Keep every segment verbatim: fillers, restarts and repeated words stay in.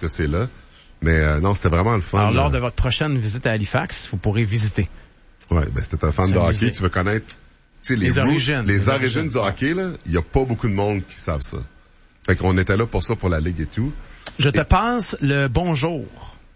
que c'est là. Mais euh, non, c'était vraiment le fun. Alors, lors euh... de votre prochaine visite à Halifax, vous pourrez visiter. Ouais, ben c'était un fan de hockey, tu veux connaître les, les origines. Les, les origines, origines du hockey, là, il y a pas beaucoup de monde qui savent ça. Fait qu'on était là pour ça, pour la Ligue et tout. Je te et... passe le bonjour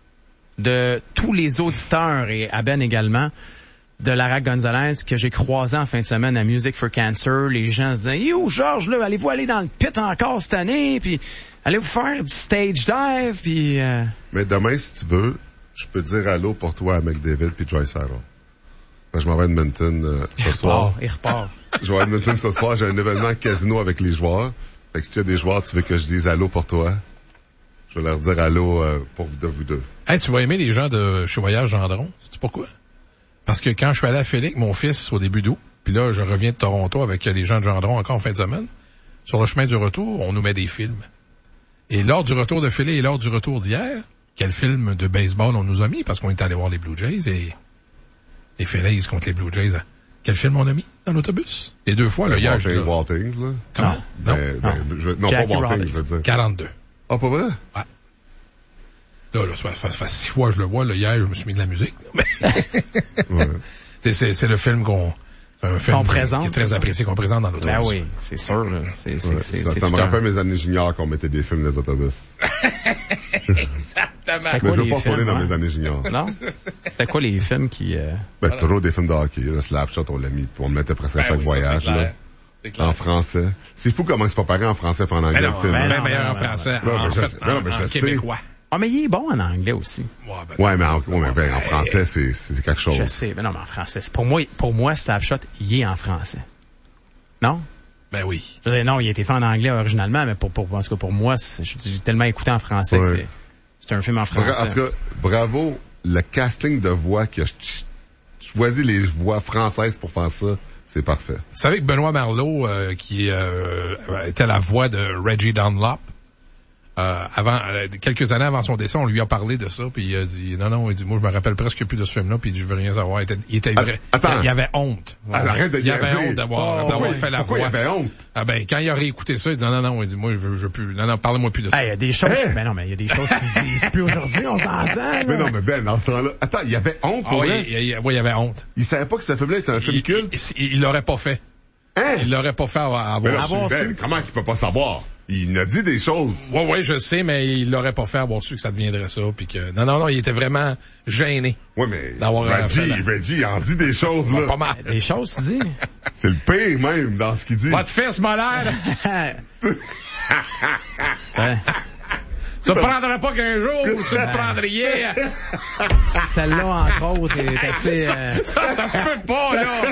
de tous les auditeurs, et à Ben également, de Lara Gonzalez que j'ai croisé en fin de semaine à Music for Cancer. Les gens se disaient, yo, Georges, là, allez-vous aller dans le pit encore cette année, puis allez-vous faire du stage dive, puis... Euh... Mais demain, si tu veux, je peux dire allô pour toi à McDavid puis Joyce Arrow. Je m'en vais à Edmonton euh, ce il soir. Repart, il repart. Je vais à Edmonton ce soir, j'ai un événement casino avec les joueurs. Fait que si tu as des joueurs, tu veux que je dise allô pour toi, je vais leur dire allô euh, pour de vous deux. Hey, tu vas aimer les gens de chez Voyage Gendron. Sais-tu pourquoi? Parce que quand je suis allé à Félix, mon fils, au début d'août, puis là, je reviens de Toronto avec les gens de Gendron encore en fin de semaine, sur le chemin du retour, on nous met des films. Et lors du retour de Félix et lors du retour d'hier, quel film de baseball on nous a mis? Parce qu'on est allé voir les Blue Jays et les Phillies contre les Blue Jays. Quel film on a mis dans l'autobus? Les deux fois, le hier. Walting, Waltings, là. Comment? Non. Ben, non. Ben, je, non, Jackie pas Waltings, Robinson. je veux dire. quarante-deux. Ah, pas vrai? Ouais. Là, là, ça fait, ça fait six fois que je le vois. Là, hier, je me suis mis de la musique. Ouais. c'est, c'est, c'est le film qu'on... C'est un film qu'on présente. qui est très apprécié, qu'on présente dans l'autobus. Ben oui, c'est sûr. Là. C'est, c'est, Ouais. c'est, ça c'est ça me tout rappelle un... mes années juniors qu'on mettait des films dans les autobus. Exactement. C'était Mais quoi je veux les pas films, tourner dans hein? mes années juniors. Non? C'était quoi les films qui... Euh... Ben, toujours des films de hockey. Là, Slapshot, on l'a mis. Puis on le mettait presque à Ben chaque oui, ça, voyage. c'est clair. Là. C'est clair. En français. C'est fou comment c'est pas pareil en français pendant anglais, Mais le non, film. ben non, non, meilleur non, en non, français. non, en mais je fait, sais- non, mais en, je en sais. québécois. Ah, mais il est bon en anglais aussi. Ouais, ben, Ouais, mais en, ouais, mais ben, en français, c'est, c'est quelque chose. Je sais, mais non, mais en français. C'est- Pour moi, pour moi, Slapshot, il est en français. Non? ben oui. Je veux dire, non, il a été fait en anglais originalement, mais pour, pour, en tout cas, pour moi, c'est, j'ai tellement écouté en français Ouais. que c'est, c'est un film en Bra- français. En tout cas, bravo, le casting de voix qui a ch- choisi les voix françaises pour faire ça, c'est parfait. Vous savez que Benoît Marleau, euh, qui euh, était la voix de Reggie Dunlop, euh, avant, euh, quelques années avant son décès, on lui a parlé de ça, puis il a dit, non, non, il dit, moi, je me rappelle presque plus de ce film-là, puis il dit, je veux rien savoir. Il était, il était vrai. Attends. Il avait honte. Ah, arrête de Il avait niaiser. honte d'avoir, Oh, d'avoir oui. fait la Pourquoi voix. il avait honte? Ah ben, quand il a réécouté ça, il dit, non, non, non, il dit, moi, je veux, je veux plus, non, non, parlez-moi plus de ça. Hey, il y a des choses, Hey! mais non, mais il y a des choses qui se disent plus aujourd'hui, on s'entend, là. Mais non, mais Ben, dans ce temps-là, attends, il avait honte Ah pour oui, vrai? il, il, oui, il avait honte. Il savait pas que ce film-là était un film Il, culte? il, il l'aurait pas fait. Hein? Il l'aurait pas fait avoir, Mais là, avoir Ben, su. comment il peut pas savoir? Il a dit des choses. Oui, oui, je sais, mais il l'aurait pas fait avoir su que ça deviendrait ça, puis que, non, non, non, il était vraiment gêné. Ouais, mais D'avoir, euh, Reggie, fait la- Reggie, il en dit des choses, Pas là. mal. Des choses, tu dis? C'est le pire, même, dans ce qu'il dit. Votre fils m'a l'air. Ouais. Ça ne prendrait pas qu'un jour, ça le prendriez. Celle-là, entre autres, est assez... euh, Ça, ça se peut pas, là.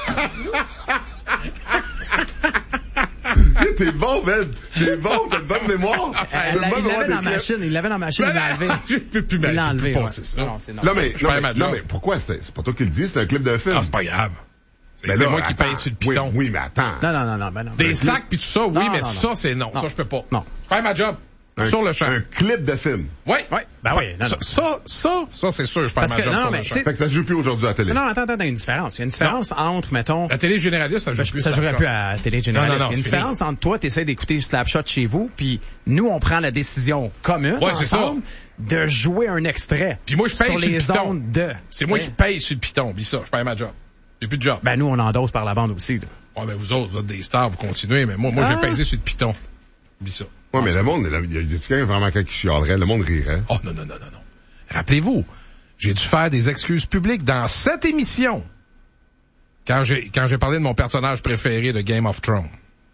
T'es bon, Ben. T'es bon, t'as une bonne mémoire. T'as Elle une l'a- bonne il mémoire l'avait des dans la clips. machine, il l'avait dans la machine, il l'a enlevé. Je peux plus Il mettre. l'a enlevé, pas, ouais. c'est ça. Non, c'est normal. Non, mais, Je non, perds mais, ma non, job. mais pourquoi? C'est, c'est pas toi qui le dis, c'est un clip d'un film. Ah, c'est pas grave. C'est, Ben c'est là, moi qui attends. paye sur le piton. Oui, oui, mais attends. Non, non, non, non, ben non. Des Ben, sacs pis tout ça, oui, Non, mais non, ça, non. c'est non. Non. Ça, je peux pas. Non. Je perds ma job. Un- Sur le champ. Un clip de film. Oui. Oui, ben oui, non, Ça, non. ça, ça, ça, c'est sûr, je perds Parce ma que, job non, sur mais le champ. c'est- Fait que ça se joue plus aujourd'hui à la télé. Non, non, attends, attends, il y a une différence. Il y a une différence entre, mettons... La télé généraliste, ça joue plus. Ça jouerait plus à la télé généraliste. Non, non, non, Il y a une c'est différence entre toi, tu essaies d'écouter Slapshot chez vous, puis nous, on prend la décision commune, Ouais, c'est ensemble, de jouer un extrait. Puis moi, je paye sur sur le les piton. ondes de... C'est moi Ouais. qui paye sur le piton. Oublie ça, je perds ma job. J'ai plus de job. Ben, nous, on endosse par la bande aussi, là. Ouais, mais vous autres, vous êtes des stars, vous continuez, mais moi, moi, Ah. je vais peser sur le piton. Oublie ça. Ouais, mais le monde, il y a, y a quelqu'un vraiment qui chialerait, le monde rirait. Oh, non, non, non, non, non. Rappelez-vous, j'ai dû faire des excuses publiques dans cette émission quand j'ai, quand j'ai parlé de mon personnage préféré de Game of Thrones.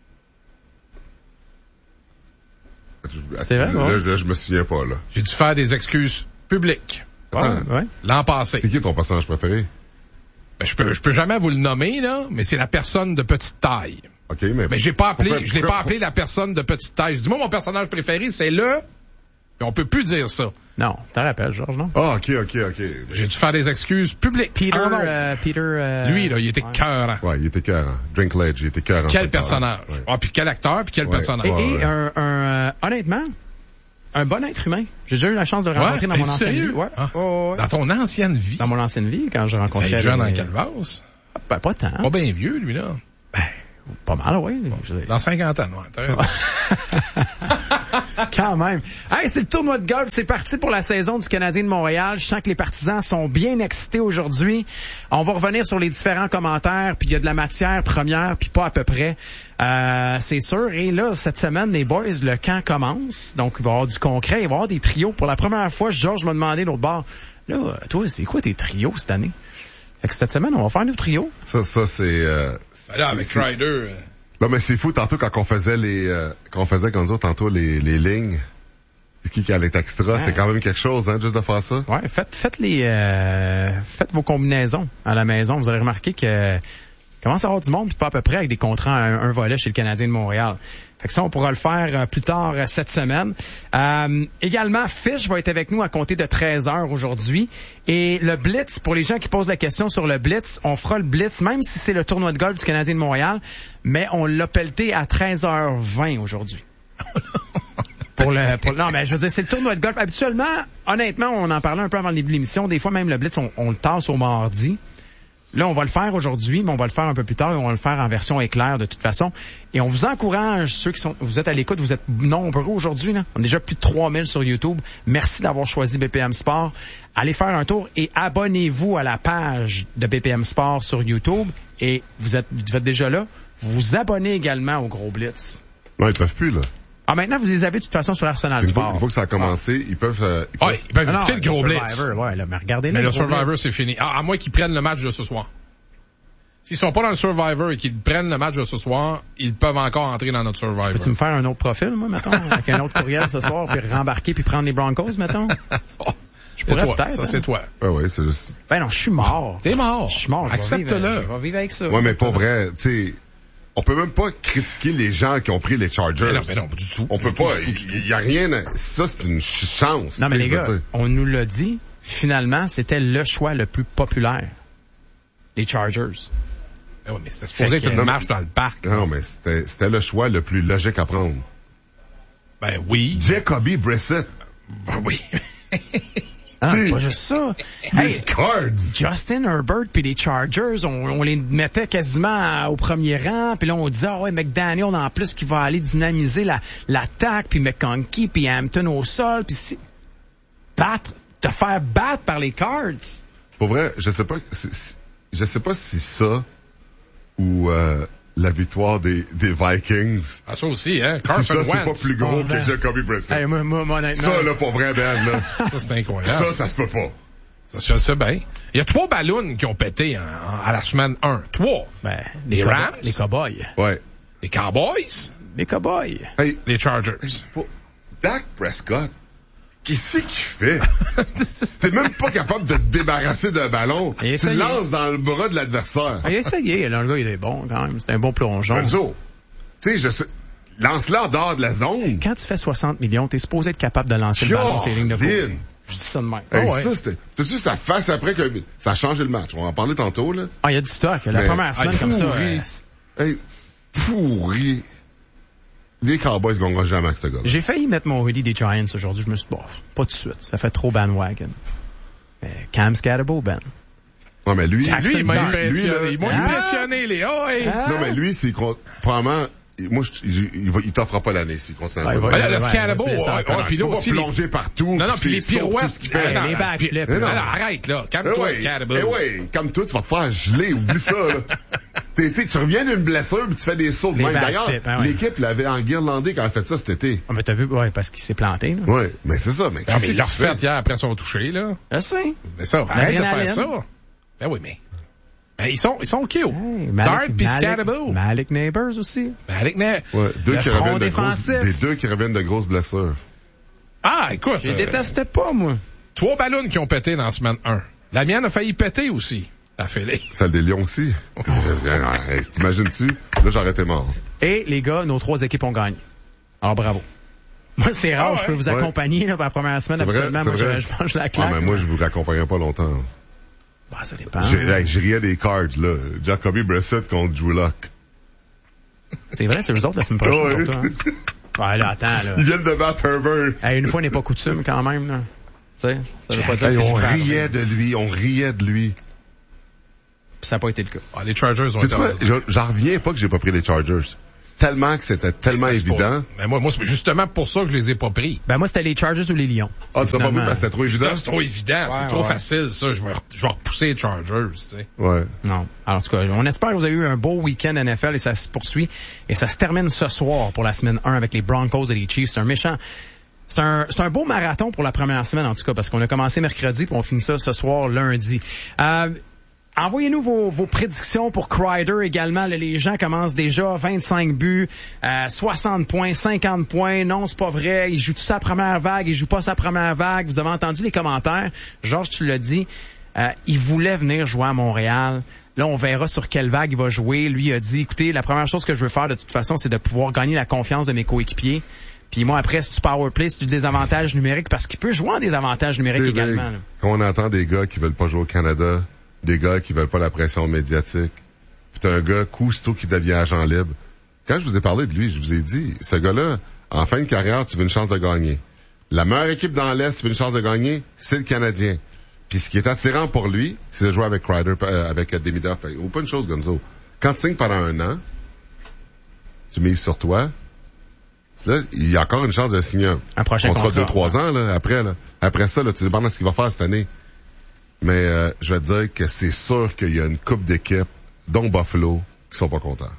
C'est vrai, là, ouais. là, je me souviens pas, là. J'ai dû faire des excuses publiques. Attends, Ouais. L'an passé. c'est qui ton personnage préféré? Ben, je peux, je peux jamais vous le nommer, là, mais c'est la personne de petite taille. OK, mais... Mais j'ai pas appelé, Pourquoi- je l'ai pourquoi- pas appelé la personne de petite taille. Je dis, moi, mon personnage préféré, c'est le, puis on peut plus dire ça. Non, t'en rappelles, Georges, non? Ah, OK, OK, OK. J'ai dû faire des excuses publiques. Peter, Ah, non. euh, Peter, euh, Lui, là, il était ouais. cœurant. Ouais, il était cœurant. Drink Ledge, il était cœurant. Quel ce personnage. gars-là. Ouais. Ah, puis quel acteur, puis quel Ouais. personnage. Et, Ouais, et ouais. un, un, euh, honnêtement, un bon être humain. J'ai déjà eu la chance de le Ouais, rencontrer dans mon es-tu ancienne sérieux? vie. Ouais. Ah. Ouais, ouais. Dans ton ancienne vie. Dans mon ancienne vie, quand je rencontrais... T'es jeune en les- calvasse. Ben, pas tant. Pas bien vieux, lui, là. Ben, Pas mal, oui. Dans cinquante ans, ouais, t'as raison. Quand même. Hey, c'est le tournoi de golf. C'est parti pour la saison du Canadien de Montréal. Je sens que les partisans sont bien excités aujourd'hui. On va revenir sur les différents commentaires, puis il y a de la matière première, puis pas à peu près. Euh, c'est sûr. Et là, cette semaine, les boys, le camp commence. Donc, il va y avoir du concret. Il va y avoir des trios. Pour la première fois, Georges m'a demandé l'autre bord, là, toi, c'est quoi tes trios cette année? Fait que cette semaine, on va faire nos trios. Ça, ça, c'est... Euh... Là, avec Ryder. Euh... Non, mais c'est fou, tantôt, quand on faisait les, euh, quand on faisait, quand nous autres, tantôt, les, les lignes, qui, qui allait être extra, ouais. C'est quand même quelque chose, hein, juste de faire ça. Ouais, faites, faites les, euh, faites vos combinaisons à la maison. Vous aurez remarqué que, commence à avoir du monde, puis pas à peu près avec des contrats à un, un volet chez le Canadien de Montréal. Fait que ça, on pourra le faire euh, plus tard euh, cette semaine. Euh, également, Fish va être avec nous à compter de treize heures aujourd'hui. Et le Blitz, pour les gens qui posent la question sur le Blitz, on fera le Blitz, même si c'est le tournoi de golf du Canadien de Montréal, mais on l'a pelleté à treize heures vingt aujourd'hui. Pour le, pour, non, mais je veux dire, c'est le tournoi de golf. Habituellement, honnêtement, on en parlait un peu avant le début de l'émission. Des fois, même le Blitz, on, on le tasse au mardi. Là, on va le faire aujourd'hui, mais on va le faire un peu plus tard et on va le faire en version éclair de toute façon. Et on vous encourage, ceux qui sont, vous êtes à l'écoute, vous êtes nombreux aujourd'hui, là. On a déjà plus de trois mille sur YouTube. Merci d'avoir choisi B P M Sport. Allez faire un tour et abonnez-vous à la page de B P M Sport sur YouTube. Et vous êtes, vous êtes déjà là. Vous vous abonnez également au Gros Blitz. Non, ils peuvent plus, là. Ah, maintenant, vous les avez de toute façon sur Arsenal Sport. Une fois que ça a commencé, ah. ils peuvent... Euh, ils ouais, peuvent... ils peuvent ah éviter le Gros le Blitz. Ouais, là, mais regardez mais le, le Survivor, Blitz. C'est fini. Ah, à moins qu'ils prennent le match de ce soir. S'ils sont pas dans le Survivor et qu'ils prennent le match de ce soir, ils peuvent encore entrer dans notre Survivor. Peux-tu me faire un autre profil, moi, mettons, avec un autre courriel ce soir, puis rembarquer puis prendre les Broncos, mettons? Oh, je pourrais toi, peut-être. Ça, hein? c'est toi. Ah ouais, c'est juste... Ben non, je suis mort. T'es mort. Je suis mort. Accepte-le. Je vais vivre avec ça. Ouais, mais pas vrai. Tu sais, on peut même pas critiquer les gens qui ont pris les Chargers. Mais non, mais non, du tout. On peut pas. Il y a rien... À... Ça, c'est une chance. Non, mais les gars, on nous l'a dit. Finalement, c'était le choix le plus populaire. Les Chargers. Ben oui, mais c'était supposé être une marche dans le parc. Non, mais c'était, c'était le choix le plus logique à prendre. Ben oui. Jacoby Brissett. Ben oui. Ah, pas juste ça. Les hey, Cards. Justin Herbert puis les Chargers, on, on les mettait quasiment au premier rang, puis là on disait, ah ouais, McDaniel en plus qui va aller dynamiser la, l'attaque, puis McConkey, puis Hampton au sol, puis c'est... battre, te faire battre par les Cards. Pour vrai, je sais pas, c'est, je sais pas si ça ou euh, la victoire des, des Vikings. Ah, ça aussi, hein. Carson si ça, c'est pas plus gros oh, ben. que Jacoby Brissett. Hey, moi, moi, moi, honnêtement. Ça, là, pour vrai, Ben, là. Ça, c'est incroyable. Ça, ça se peut pas. Ça, je sais bien. Il y a trois ballons qui ont pété en, en, à la semaine un. Trois. Ben, les, les Rams. Les Cowboys. Ouais. Les Cowboys. Les Cowboys. Hey. Les Chargers. Faut... Dak Prescott. Qu'est-ce qu'il fait? T'es même pas capable de te débarrasser d'un ballon. Tu le lances dans le bras de l'adversaire. Ah, il a essayé. Là, le gars, il est bon quand même. C'est un bon plongeon. Renzo, tu sais, je sais... Lance-le en dehors de la zone. Quand tu fais soixante millions, t'es supposé être capable de lancer le ballon sur les lignes de côté. Je dis ça de même. Hey, oh, ouais. Ça, c'était... T'as vu sa face après que ça a changé le match? On en parlait tantôt, là. Ah, il y a du stock. La mais... première semaine ah, comme pourri. ça. Euh... Hey, pourri. Les Cowboys gagneront jamais avec ce gars-là. J'ai failli mettre mon hoodie des Giants aujourd'hui. Je me suis dit, bon, pas tout de suite. Ça fait trop bandwagon. Mais Cam Scatterbo, Ben. Non, mais lui... Jackson lui, il m'a impressionné. Lui, ils m'ont ah, impressionné, les oh, hey. ah, Non, mais lui, c'est... Probablement... Moi, je, il, il, va, il t'offrera pas l'année s'il continue à ah, faire. Ouais, le Scatterbo, ouais, ouais, puis là aussi... Il va plonger partout. Non, non, puis les pirouettes. Hey, les backflips. Non, non, arrête, là. Calme-toi, Scatterbo. Eh ouais, comme toi, tu vas te faire geler. Oublie ça, là. T'es, t'es, tu reviens d'une blessure puis tu fais des sauts de même. D'ailleurs, hein, ouais. l'équipe l'avait enguirlandé quand elle a fait ça cet été. Ah, mais t'as vu, ouais, parce qu'il s'est planté, là. Ouais, mais c'est ça, mais. Ah, mais il l'a refait hier après son touché, là. Je sais. Mais ça, arrête de faire ça. Ben oui, mais. Ben, ils sont, ils sont cute. Hey, Dart pis Scatterbo. Malik Neighbors aussi. Malik Neighbors. Ouais, deux qui reviennent de grosses, des deux qui reviennent de grosses blessures. Ah, écoute. Je euh, détestais pas, moi. Trois ballons qui ont pété dans la semaine un. La mienne a failli péter aussi. La fêlée. Celle des Lions aussi. T'imagines-tu? Là, j'aurais été mort. Et, les gars, nos trois équipes ont gagné. Alors, bravo. Moi, c'est rare, ah ouais. Je peux vous accompagner, là, pour la première semaine. C'est Habituellement, vrai, moi, je, je mange la claque. Ah, mais moi, je vous raccompagnerai pas longtemps. Bah, ça dépend. J'ai, j'ai riais des cards, là. Jacoby Brissett contre Drew Lock. C'est vrai, c'est eux autres la semaine prochaine. Oh, pour oui. toi, hein? Ouais, là, attends, là. Ils viennent de battre Herbert. Hey, une fois n'est pas coutume, quand même, là. Tu sais, ça veut pas dire hey, que on c'est riait de lui, on riait de lui. puis ça n'a pas été le cas. Ah, les Chargers ont été... J'en reviens pas que j'ai pas pris les Chargers. Tellement que c'était tellement c'était évident. Mais moi, moi, c'est justement pour ça que je les ai pas pris. Ben, moi, c'était les Chargers ou les Lions. Ah, tu l'as pas pris parce que c'était trop évident? C'est trop évident. C'est ouais, trop ouais. facile, ça. Je vais, je vais repousser les Chargers, tu sais. Ouais. Non. Alors, en tout cas, on espère que vous avez eu un beau week-end N F L et ça se poursuit. Et ça se termine ce soir pour la semaine un avec les Broncos et les Chiefs. C'est un méchant... C'est un, c'est un beau marathon pour la première semaine, en tout cas, parce qu'on a commencé mercredi puis on finit ça ce soir, lundi. Euh, envoyez-nous vos, vos prédictions pour Crider également. Là, les gens commencent déjà vingt-cinq buts, euh, soixante points, cinquante points. Non, c'est pas vrai. Il joue sa première vague, il joue pas sa première vague. Vous avez entendu les commentaires. Georges, tu l'as dit. Euh, il voulait venir jouer à Montréal. Là, on verra sur quelle vague il va jouer. Lui a dit, écoutez, la première chose que je veux faire de toute façon, c'est de pouvoir gagner la confiance de mes coéquipiers. Puis moi, après, c'est du power play, c'est du désavantage numérique, parce qu'il peut jouer en désavantage numérique également. Là. Quand on entend des gars qui veulent pas jouer au Canada, des gars qui veulent pas la pression médiatique, puis t'as un gars cousteau qui devient agent libre. Quand je vous ai parlé de lui, je vous ai dit, ce gars-là, en fin de carrière, tu veux une chance de gagner. La meilleure équipe dans l'Est, tu veux une chance de gagner, c'est le Canadien. Puis ce qui est attirant pour lui, c'est de jouer avec Crider, euh, avec Demidov. Ou pas une chose, Gonzo. Quand tu signes pendant un an, tu mises sur toi. Là, il y a encore une chance de signer un, un prochain contrat contrat de trois ans, là, après, là. Après ça, là, tu demandes ce qu'il va faire cette année. Mais, euh, je vais te dire que c'est sûr qu'il y a une couple d'équipes, dont Buffalo, qui sont pas contents.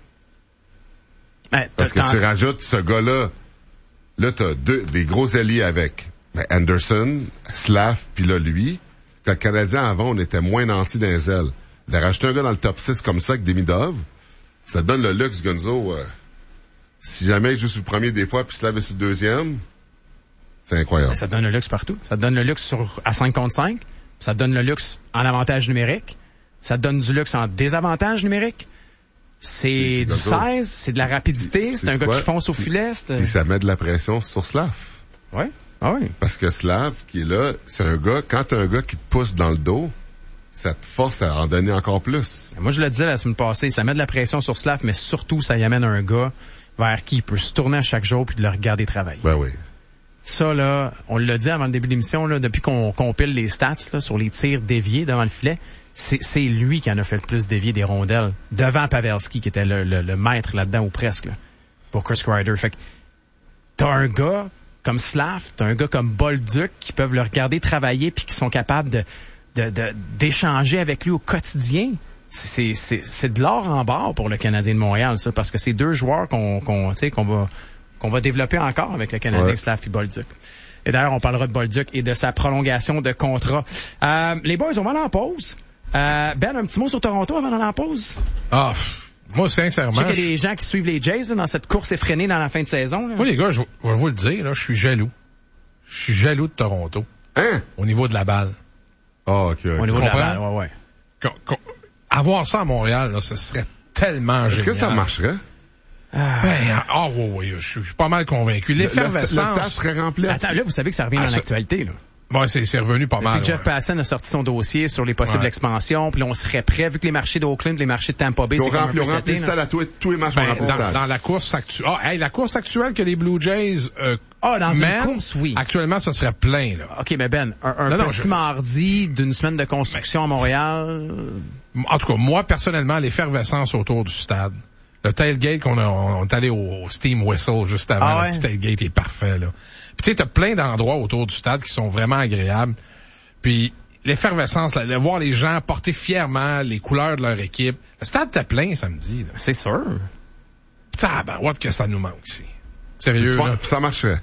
Ben, Parce que tu rajoutes ce gars-là, là, t'as deux, des gros alliés avec, ben, Anderson, Slav, puis là, lui. Quand le Canadien, avant, on était moins nantis dans les ailes. De rajouter un gars dans le top six comme ça, avec Demidov, ça te donne le luxe, Gonzo, euh, si jamais il joue sur le premier des fois puis se lave sur le deuxième, c'est incroyable. Ça te donne le luxe partout. Ça te donne le luxe sur à cinq contre cinq. Ça te donne le luxe en avantage numérique. Ça te donne du luxe en désavantage numérique. C'est du seize, c'est de la rapidité, c'est un gars qui fonce au filet. Et ça met de la pression sur Slav. Ouais. Ah oui. Parce que Slav, qui est là, c'est un gars, quand t'as un gars qui te pousse dans le dos, ça te force à en donner encore plus. Moi, je le disais la semaine passée, ça met de la pression sur Slav, mais surtout, ça y amène un gars vers qui il peut se tourner à chaque jour puis de le regarder travailler. Ben oui. Ça, là, on l'a dit avant le début de l'émission, là, depuis qu'on compile les stats là, sur les tirs déviés devant le filet, c'est, c'est lui qui en a fait le plus dévier des rondelles devant Pavelski, qui était le, le, le maître là-dedans, ou presque, là, pour Chris Kreider. Fait que t'as un gars comme Slav, t'as un gars comme Bolduc qui peuvent le regarder travailler puis qui sont capables de, de, de, d'échanger avec lui au quotidien. C'est, c'est, c'est de l'or en barre pour le Canadien de Montréal, ça, parce que c'est deux joueurs qu'on, qu'on, tu sais, qu'on va, qu'on va développer encore avec le Canadien, ouais. Slav et Bolduc. Et d'ailleurs, on parlera de Bolduc et de sa prolongation de contrat. Euh, les boys, on va aller en pause. Euh, Ben, un petit mot sur Toronto avant d'aller en pause? Ah, pff, moi, sincèrement... Je sais qu'il y a des gens qui suivent les Jays là, dans cette course effrénée dans la fin de saison. Là. Moi, les gars, je, je vais vous le dire, là, je suis jaloux. Je suis jaloux de Toronto. Hein? Au niveau de la balle. Ah, oh, OK. okay. Au niveau de la balle, ouais, ouais. Qu- qu- avoir ça à Montréal, là, ce serait tellement Est-ce génial. Est-ce que ça marcherait? Ah, ben, ah oui, oui, je suis pas mal convaincu. L'effervescence... Le, le stade serait rempli. Attends, là, vous savez que ça revient ah, dans ça... l'actualité, là. Ouais, c'est, c'est revenu pas Depuis mal. Puis Jeff ouais. Passan a sorti son dossier sur les possibles ouais. expansions, puis là, on serait prêt, vu que les marchés d'Oakland, les marchés de Tampa Bay, c'est comme un peu rempli le stade à tous, tous les matchs ben, rempli dans, dans la course actuelle... Ah, hey, la course actuelle que les Blue Jays... Euh, ah, dans mènent, une course, oui. Actuellement, ça serait plein, là. OK, mais Ben, un, un non, petit non, je... mardi d'une semaine de construction ben, à Montréal... En tout cas, moi, personnellement, l'effervescence autour du stade... Le tailgate qu'on a, on est allé au Steam Whistle juste avant. Ah ouais? Le petit tailgate est parfait, là. Puis tu sais, t'as plein d'endroits autour du stade qui sont vraiment agréables. Puis l'effervescence, là, de voir les gens porter fièrement les couleurs de leur équipe. Le stade était plein samedi, là. C'est sûr. Putain, ben, what que ça nous manque ici. Sérieux, là. Ça marcherait.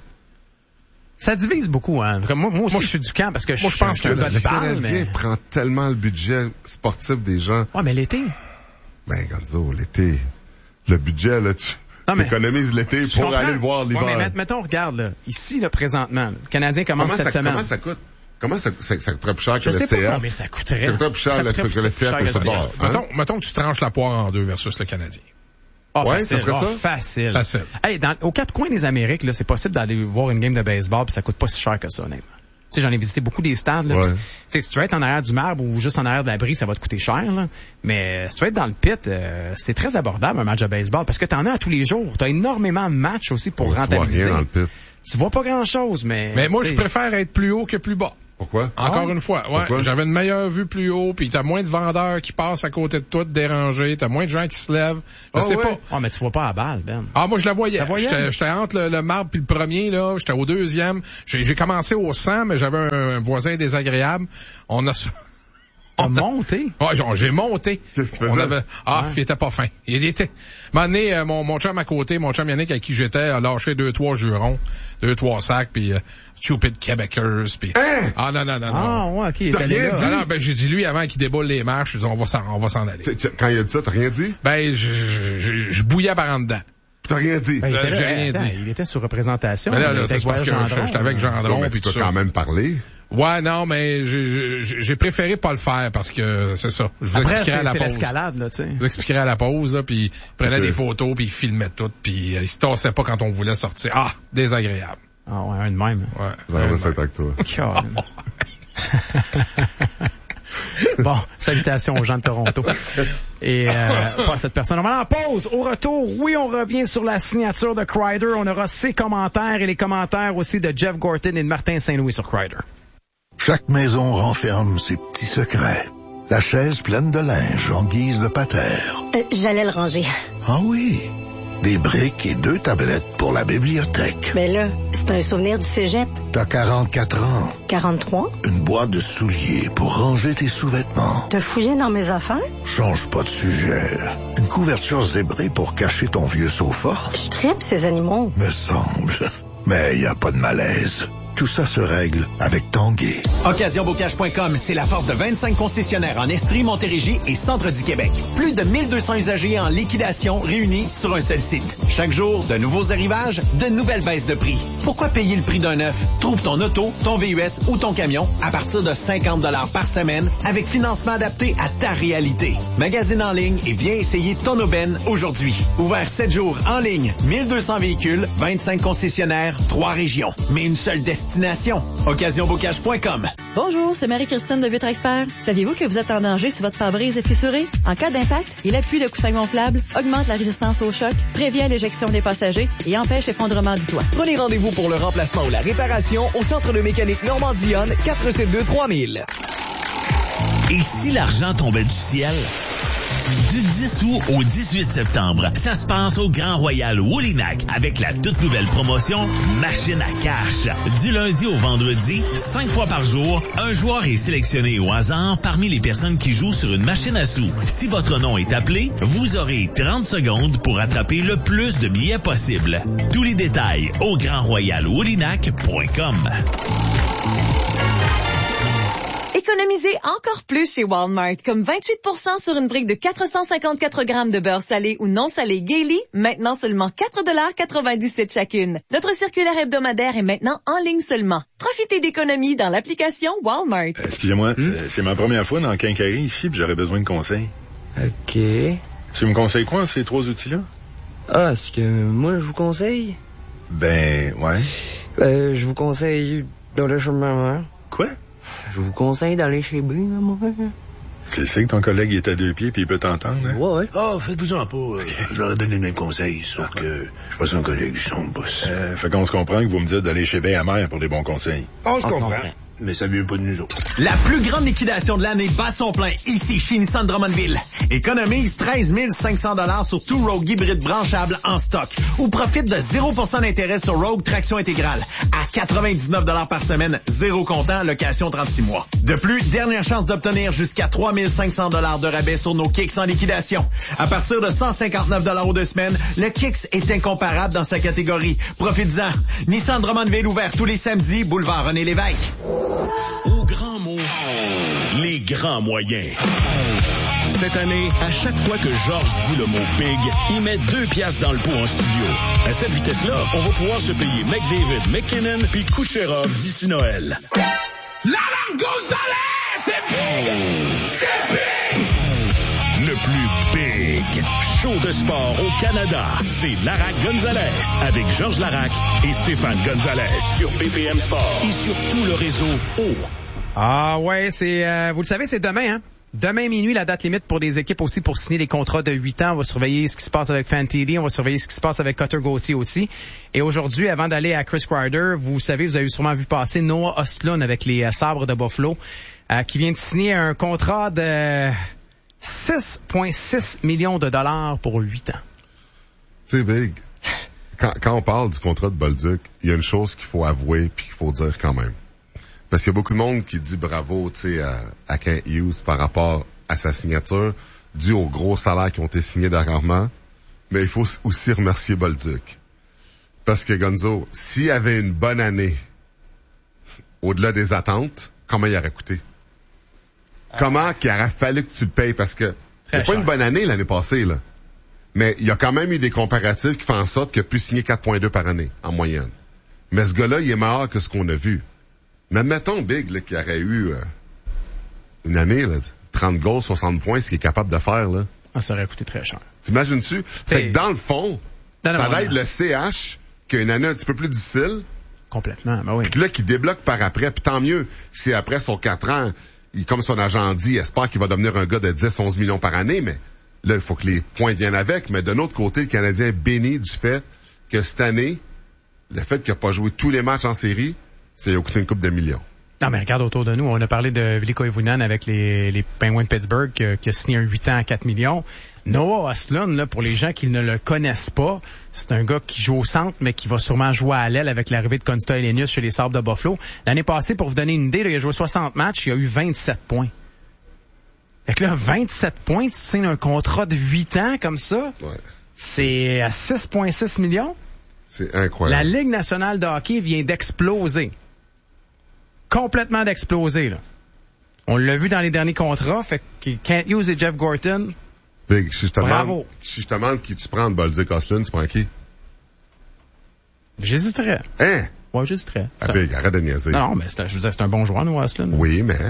Ça divise beaucoup, hein. Moi, moi aussi, moi, je suis du camp parce que moi, je, je pense que le, le, le Canadien mais... prend tellement le budget sportif des gens. Ouais, mais l'été. Ben, Gonzo, l'été. Le budget, là, tu non, économises l'été pour comprends. aller le voir l'hiver. Ouais, mais mettons, regarde, là, ici, là, présentement, le Canadien commence comment cette ça, semaine. Comment ça coûte? Comment ça, ça, ça coûterait plus cher que je le sais C F? Pas combien ça coûterait. Ça coûterait plus cher le, que le C F et le bord. Hein? Mettons, mettons que tu tranches la poire en deux versus le Canadien. Oh, ouais, facile. ça serait oh, ça? Facile. Facile. Hey, dans, aux quatre coins des Amériques, là, c'est possible d'aller voir une game de baseball puis ça coûte pas si cher que ça, honnêtement. Tu sais, j'en ai visité beaucoup des stades, là. Ouais. Tu sais, si tu veux être en arrière du marbre ou juste en arrière de l'abri, ça va te coûter cher, là. Mais si tu veux être dans le pit, euh, c'est très abordable, un match de baseball, parce que t'en as à tous les jours. T'as énormément de matchs aussi pour ouais, rentabiliser. Tu vois rien dans le pit. Tu vois pas grand chose, mais... Mais moi, t'sais... je préfère être plus haut que plus bas. Pourquoi? Encore Ah. une fois, ouais. Pourquoi? J'avais une meilleure vue plus haut, puis t'as moins de vendeurs qui passent à côté de toi, te déranger, t'as moins de gens qui se lèvent. Je Ah sais ouais? pas. Ah, mais tu vois pas la balle, Ben. Ah, moi, je la voyais. La voyais? J'étais, j'étais entre le, le marbre puis le premier, là. J'étais au deuxième. J'ai, j'ai commencé au cent, mais j'avais un, un voisin désagréable. On a... T'as monté? Ouais, j'ai- j'ai monté. Qu'est-ce qu'il On faisait? avait... Ah, Ouais. il était pas fin. Il était... Un moment donné, euh, mon, mon chum à côté, mon chum Yannick, avec qui j'étais, a lâché deux, trois jurons, deux, trois sacs, puis euh, stupid Québécois, puis... Hein? Ah, non, non, non, Ah, non. ouais, ok, il est T'as allé rien là. dit? Non, non, ben, j'ai dit, lui, avant qu'il déboule les marches, j'ai dit, on va s'en, on va s'en aller. Tu sais, Quand il a dit ça, t'as rien dit? Ben, je, je, je, je bouillais par en dedans. T'as rien dit? Ben, il était Euh, j'ai là, rien attends, dit. Il était sur représentation. Mais là, il là, était c'est parce que avec je- Gendron, j'étais avec là. Gendron, mais puis tu tout peux ça. quand même parler. Ouais, non, mais j'ai, j'ai, j'ai préféré pas le faire parce que c'est ça. Je vous Après, expliquerai à c'est la c'est pause. l'escalade, là, tu sais. Je vous expliquerai à la pause, là, puis il prenait Ok. des photos, puis il filmait tout, puis euh, il se tassait pas quand on voulait sortir. Ah, désagréable. Ah, ouais, un de même. Ouais. J'aimerais Euh, ça être avec toi. Colin. Bon, salutations aux gens de Toronto. Et euh, pas à cette personne. On va en pause. Au retour, oui, on revient sur la signature de Kreider. On aura ses commentaires et les commentaires aussi de Jeff Gorton et de Martin Saint-Louis sur Kreider. Chaque maison renferme ses petits secrets. La chaise pleine de linge en guise de patère. Euh, J'allais le ranger. Ah oui, des briques et deux tablettes pour la bibliothèque. Mais là, c'est un souvenir du cégep. T'as quarante-quatre ans, quarante-trois? une boîte de souliers pour ranger tes sous-vêtements. T'as fouillé dans mes affaires? Change pas de sujet. Une couverture zébrée pour cacher ton vieux sofa? Je tripe ces animaux. Me semble. Mais y a pas de malaise. Tout ça se règle avec Tanguay. occasion bocage point com, c'est la force de vingt-cinq concessionnaires en Estrie, Montérégie et centre du Québec. Plus de mille deux cents usagers en liquidation réunis sur un seul site. Chaque jour, de nouveaux arrivages, de nouvelles baisses de prix. Pourquoi payer le prix d'un neuf? Trouve ton auto, ton V U S ou ton camion à partir de cinquante dollars par semaine avec financement adapté à ta réalité. Magasine en ligne et viens essayer ton aubaine aujourd'hui. Ouvert sept jours en ligne, mille deux cents véhicules, vingt-cinq concessionnaires, trois régions. Mais une seule destination. occasion bocage point com. Bonjour, c'est Marie-Christine de Vitre Expert. Saviez-vous que vous êtes en danger si votre pare-brise est fissuré? En cas d'impact, il appuie le coussin gonflable, augmente la résistance au choc, prévient l'éjection des passagers et empêche l'effondrement du toit. Prenez rendez-vous pour le remplacement ou la réparation au Centre de mécanique Normandie-Yonne, quatre sept deux trois mille. Et si l'argent tombait du ciel? Du dix août au dix-huit septembre, ça se passe au Grand Royal Woolinac avec la toute nouvelle promotion Machine à cash. Du lundi au vendredi, cinq fois par jour, un joueur est sélectionné au hasard parmi les personnes qui jouent sur une machine à sous. Si votre nom est appelé, vous aurez trente secondes pour attraper le plus de billets possible. Tous les détails au grand royal woolinac point com. Économisez encore plus chez Walmart, comme vingt-huit pour cent sur une brique de quatre cent cinquante-quatre grammes de beurre salé ou non salé Gaily, maintenant seulement quatre dollars quatre-vingt-dix-sept chacune. Notre circulaire hebdomadaire est maintenant en ligne seulement. Profitez d'économies dans l'application Walmart. Excusez-moi, c'est- c'est ma première fois dans le Quincaillerie ici, puis j'aurais besoin de conseils. OK. Tu me conseilles quoi, ces trois outils-là? Ah, ce que moi, je vous conseille? Ben, ouais. Euh, je vous conseille d'aller chez maman. Quoi? Je vous conseille d'aller chez B, maman. Tu sais que ton collègue est à deux pieds puis il peut t'entendre, hein? Ouais, ouais. Ah, faites-vous-en pas. euh, Je leur ai donné le même conseil, sauf que je suis pas son collègue, je suis son boss. Euh, fait qu'on se comprend que vous me dites d'aller chez B à mère pour des bons conseils. On se se comprend. comprend. Mais ça vient pas de nous autres. La plus grande liquidation de l'année bat son plein ici chez Nissan Drummondville. Économise treize mille cinq cents dollars sur tout Rogue hybride branchable en stock ou profite de zéro pour cent d'intérêt sur Rogue traction intégrale à quatre-vingt-dix-neuf dollars par semaine, zéro comptant, location trente-six mois. De plus, dernière chance d'obtenir jusqu'à trois mille cinq cents dollars de rabais sur nos Kicks en liquidation. À partir de cent cinquante-neuf dollars aux deux semaines, le Kicks est incomparable dans sa catégorie. Profites-en. Nissan Drummondville ouvert tous les samedis, boulevard René Lévesque. Au grand mot, les grands moyens. Cette année, à chaque fois que Georges dit le mot big, il met deux piastres dans le pot en studio. À cette vitesse-là, on va pouvoir se payer McDavid, McKinnon puis Kucherov d'ici Noël. L'alarme Gonzalez, c'est big! C'est big! Le plus big show de sport au Canada, c'est Larac Gonzalez avec Georges Larac et Stéphane Gonzalez sur B P M Sport et sur tout le réseau O. Ah ouais, c'est euh, vous le savez, c'est demain, hein? Demain minuit, la date limite pour des équipes aussi pour signer des contrats de huit ans. On va surveiller ce qui se passe avec Fantilli. On va surveiller ce qui se passe avec Cutter Gauthier aussi. Et aujourd'hui, avant d'aller à Chris Kreider, vous savez, vous avez sûrement vu passer Noah Ostlund avec les euh, Sabres de Buffalo, euh, qui vient de signer un contrat de six virgule six millions de dollars pour huit ans. C'est big. Quand, quand on parle du contrat de Bolduc, il y a une chose qu'il faut avouer puis qu'il faut dire quand même. Parce qu'il y a beaucoup de monde qui dit bravo, tu sais, à, à Kent Hughes par rapport à sa signature, dû aux gros salaires qui ont été signés dernièrement. Mais il faut aussi remercier Bolduc. Parce que Gonzo, s'il avait une bonne année, au-delà des attentes, comment il aurait coûté? Ah. Comment qu'il aurait fallu que tu le payes? Parce que c'est pas une bonne année l'année passée, là. Mais il y a quand même eu des comparatifs qui font en sorte qu'il a pu signer quatre virgule deux par année, en moyenne. Mais ce gars-là, il est meilleur que ce qu'on a vu. Mais admettons, Big, là, qu'il aurait eu euh, une année, là, trente goals, soixante points, ce qu'il est capable de faire, là. Ah, ça aurait coûté très cher. T'imagines-tu? Fait que dans le fond, non, ça non, aide non. le C H, qui a une année un petit peu plus difficile. Complètement, ben oui. Puis là, qui débloque par après, puis tant mieux, si après son quatre ans, il, comme son agent dit, espère qu'il va devenir un gars de dix à onze millions par année, mais là, il faut que les points viennent avec. Mais de l'autre côté, le Canadien est béni du fait que cette année, le fait qu'il n'a pas joué tous les matchs en série, c'est coûté une coupe de millions. Non, mais regarde autour de nous. On a parlé de Ville Koivunen avec les, les Penguins de Pittsburgh qui, qui a signé un huit ans à quatre millions. Noah Ostlund, là, pour les gens qui ne le connaissent pas, c'est un gars qui joue au centre, mais qui va sûrement jouer à l'aile avec l'arrivée de Consta Elenius chez les Sabres de Buffalo. L'année passée, pour vous donner une idée, là, il a joué soixante matchs, il a eu vingt-sept points. Fait que là, vingt-sept points, tu signes un contrat de huit ans comme ça, ouais. C'est à six virgule six millions. C'est incroyable. La Ligue nationale de hockey vient d'exploser. Complètement d'exploser, là. On l'a vu dans les derniers contrats, fait que Kent Hughes et Jeff Gorton. Big, si je te bravo. demande, si je te demande qui tu prends de Bolduc Ostlund, tu prends qui? J'hésiterais. Hein? Ouais, j'hésiterais. Ah, Big, arrête de niaiser. Non, mais c'est, je veux dire, c'est un bon joueur, Noah Ostlund. Oui, mais...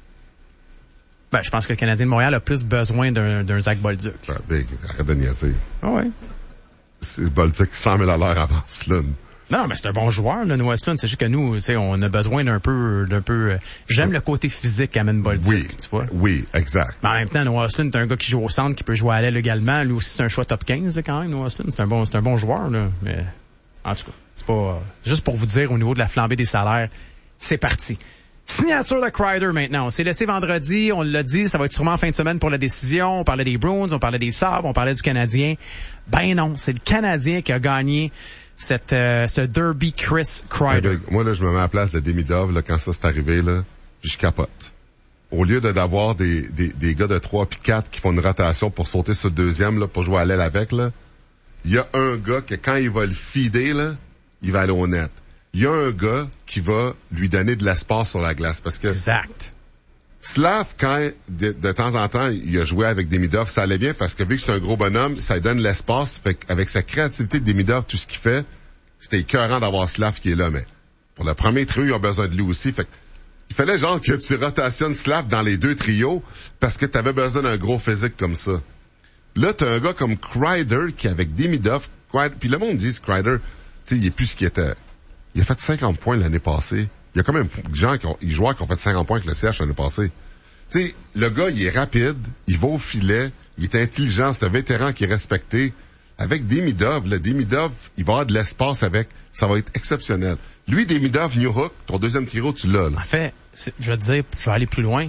Ben, je pense que le Canadien de Montréal a plus besoin d'un, d'un Zach Bolduc. Ah, Big, arrête de niaiser. Ah ouais. C'est Bolduc cent mille à l'heure avant Ostlund. Non, mais c'est un bon joueur, là, Noah Ostlund. C'est juste que nous, tu sais, on a besoin d'un peu, d'un peu, j'aime le côté physique qu'amène Bolduc. Oui. Tu vois? Oui, exact. Mais en même temps, Noah Ostlund, c'est un gars qui joue au centre, qui peut jouer à l'aile également. Lui aussi, c'est un choix top quinze, là, quand même, Noah Ostlund. C'est un bon, c'est un bon joueur, là. Mais, en tout cas, c'est pas, juste pour vous dire, au niveau de la flambée des salaires, c'est parti. Signature de Kreider maintenant. On s'est laissé vendredi, on l'a dit, ça va être sûrement en fin de semaine pour la décision. On parlait des Bruins, on parlait des Sabres, on parlait du Canadien. Ben non, c'est le Canadien qui a gagné cette, euh, ce derby Chris Kreider. Ben, moi, là, je me mets à la place de Demidov, là, quand ça s'est arrivé, là, puis je capote. Au lieu de d'avoir des, des, des gars de trois puis quatre qui font une rotation pour sauter sur le deuxième, là, pour jouer à l'aile avec, là, il y a un gars que quand il va le feeder, là, il va aller au net. Il y a un gars qui va lui donner de l'espace sur la glace. Parce que exact. Slav, quand de, de temps en temps, il a joué avec Demidov, ça allait bien parce que vu que c'est un gros bonhomme, ça lui donne l'espace. Fait qu'avec sa créativité de Demidov, tout ce qu'il fait, c'était écœurant d'avoir Slav qui est là. Mais pour le premier trio, il a besoin de lui aussi. Fait il fallait genre que tu rotationnes Slav dans les deux trios parce que tu avais besoin d'un gros physique comme ça. Là, t'as un gars comme Kreider qui, avec Demidov, puis le monde dit Kreider, tu sais, il est plus ce qu'il était. Il a fait cinquante points l'année passée. Il y a quand même des gens qui ont, des joueurs qui ont fait cinquante points avec le C H l'année passée. Tu sais, le gars, il est rapide, il va au filet, il est intelligent, c'est un vétéran qui est respecté. Avec Demidov, le Demidov, il va avoir de l'espace avec, ça va être exceptionnel. Lui, Demidov, Newhook, ton deuxième trio, tu l'as, là. En fait, je vais te dire, je vais aller plus loin.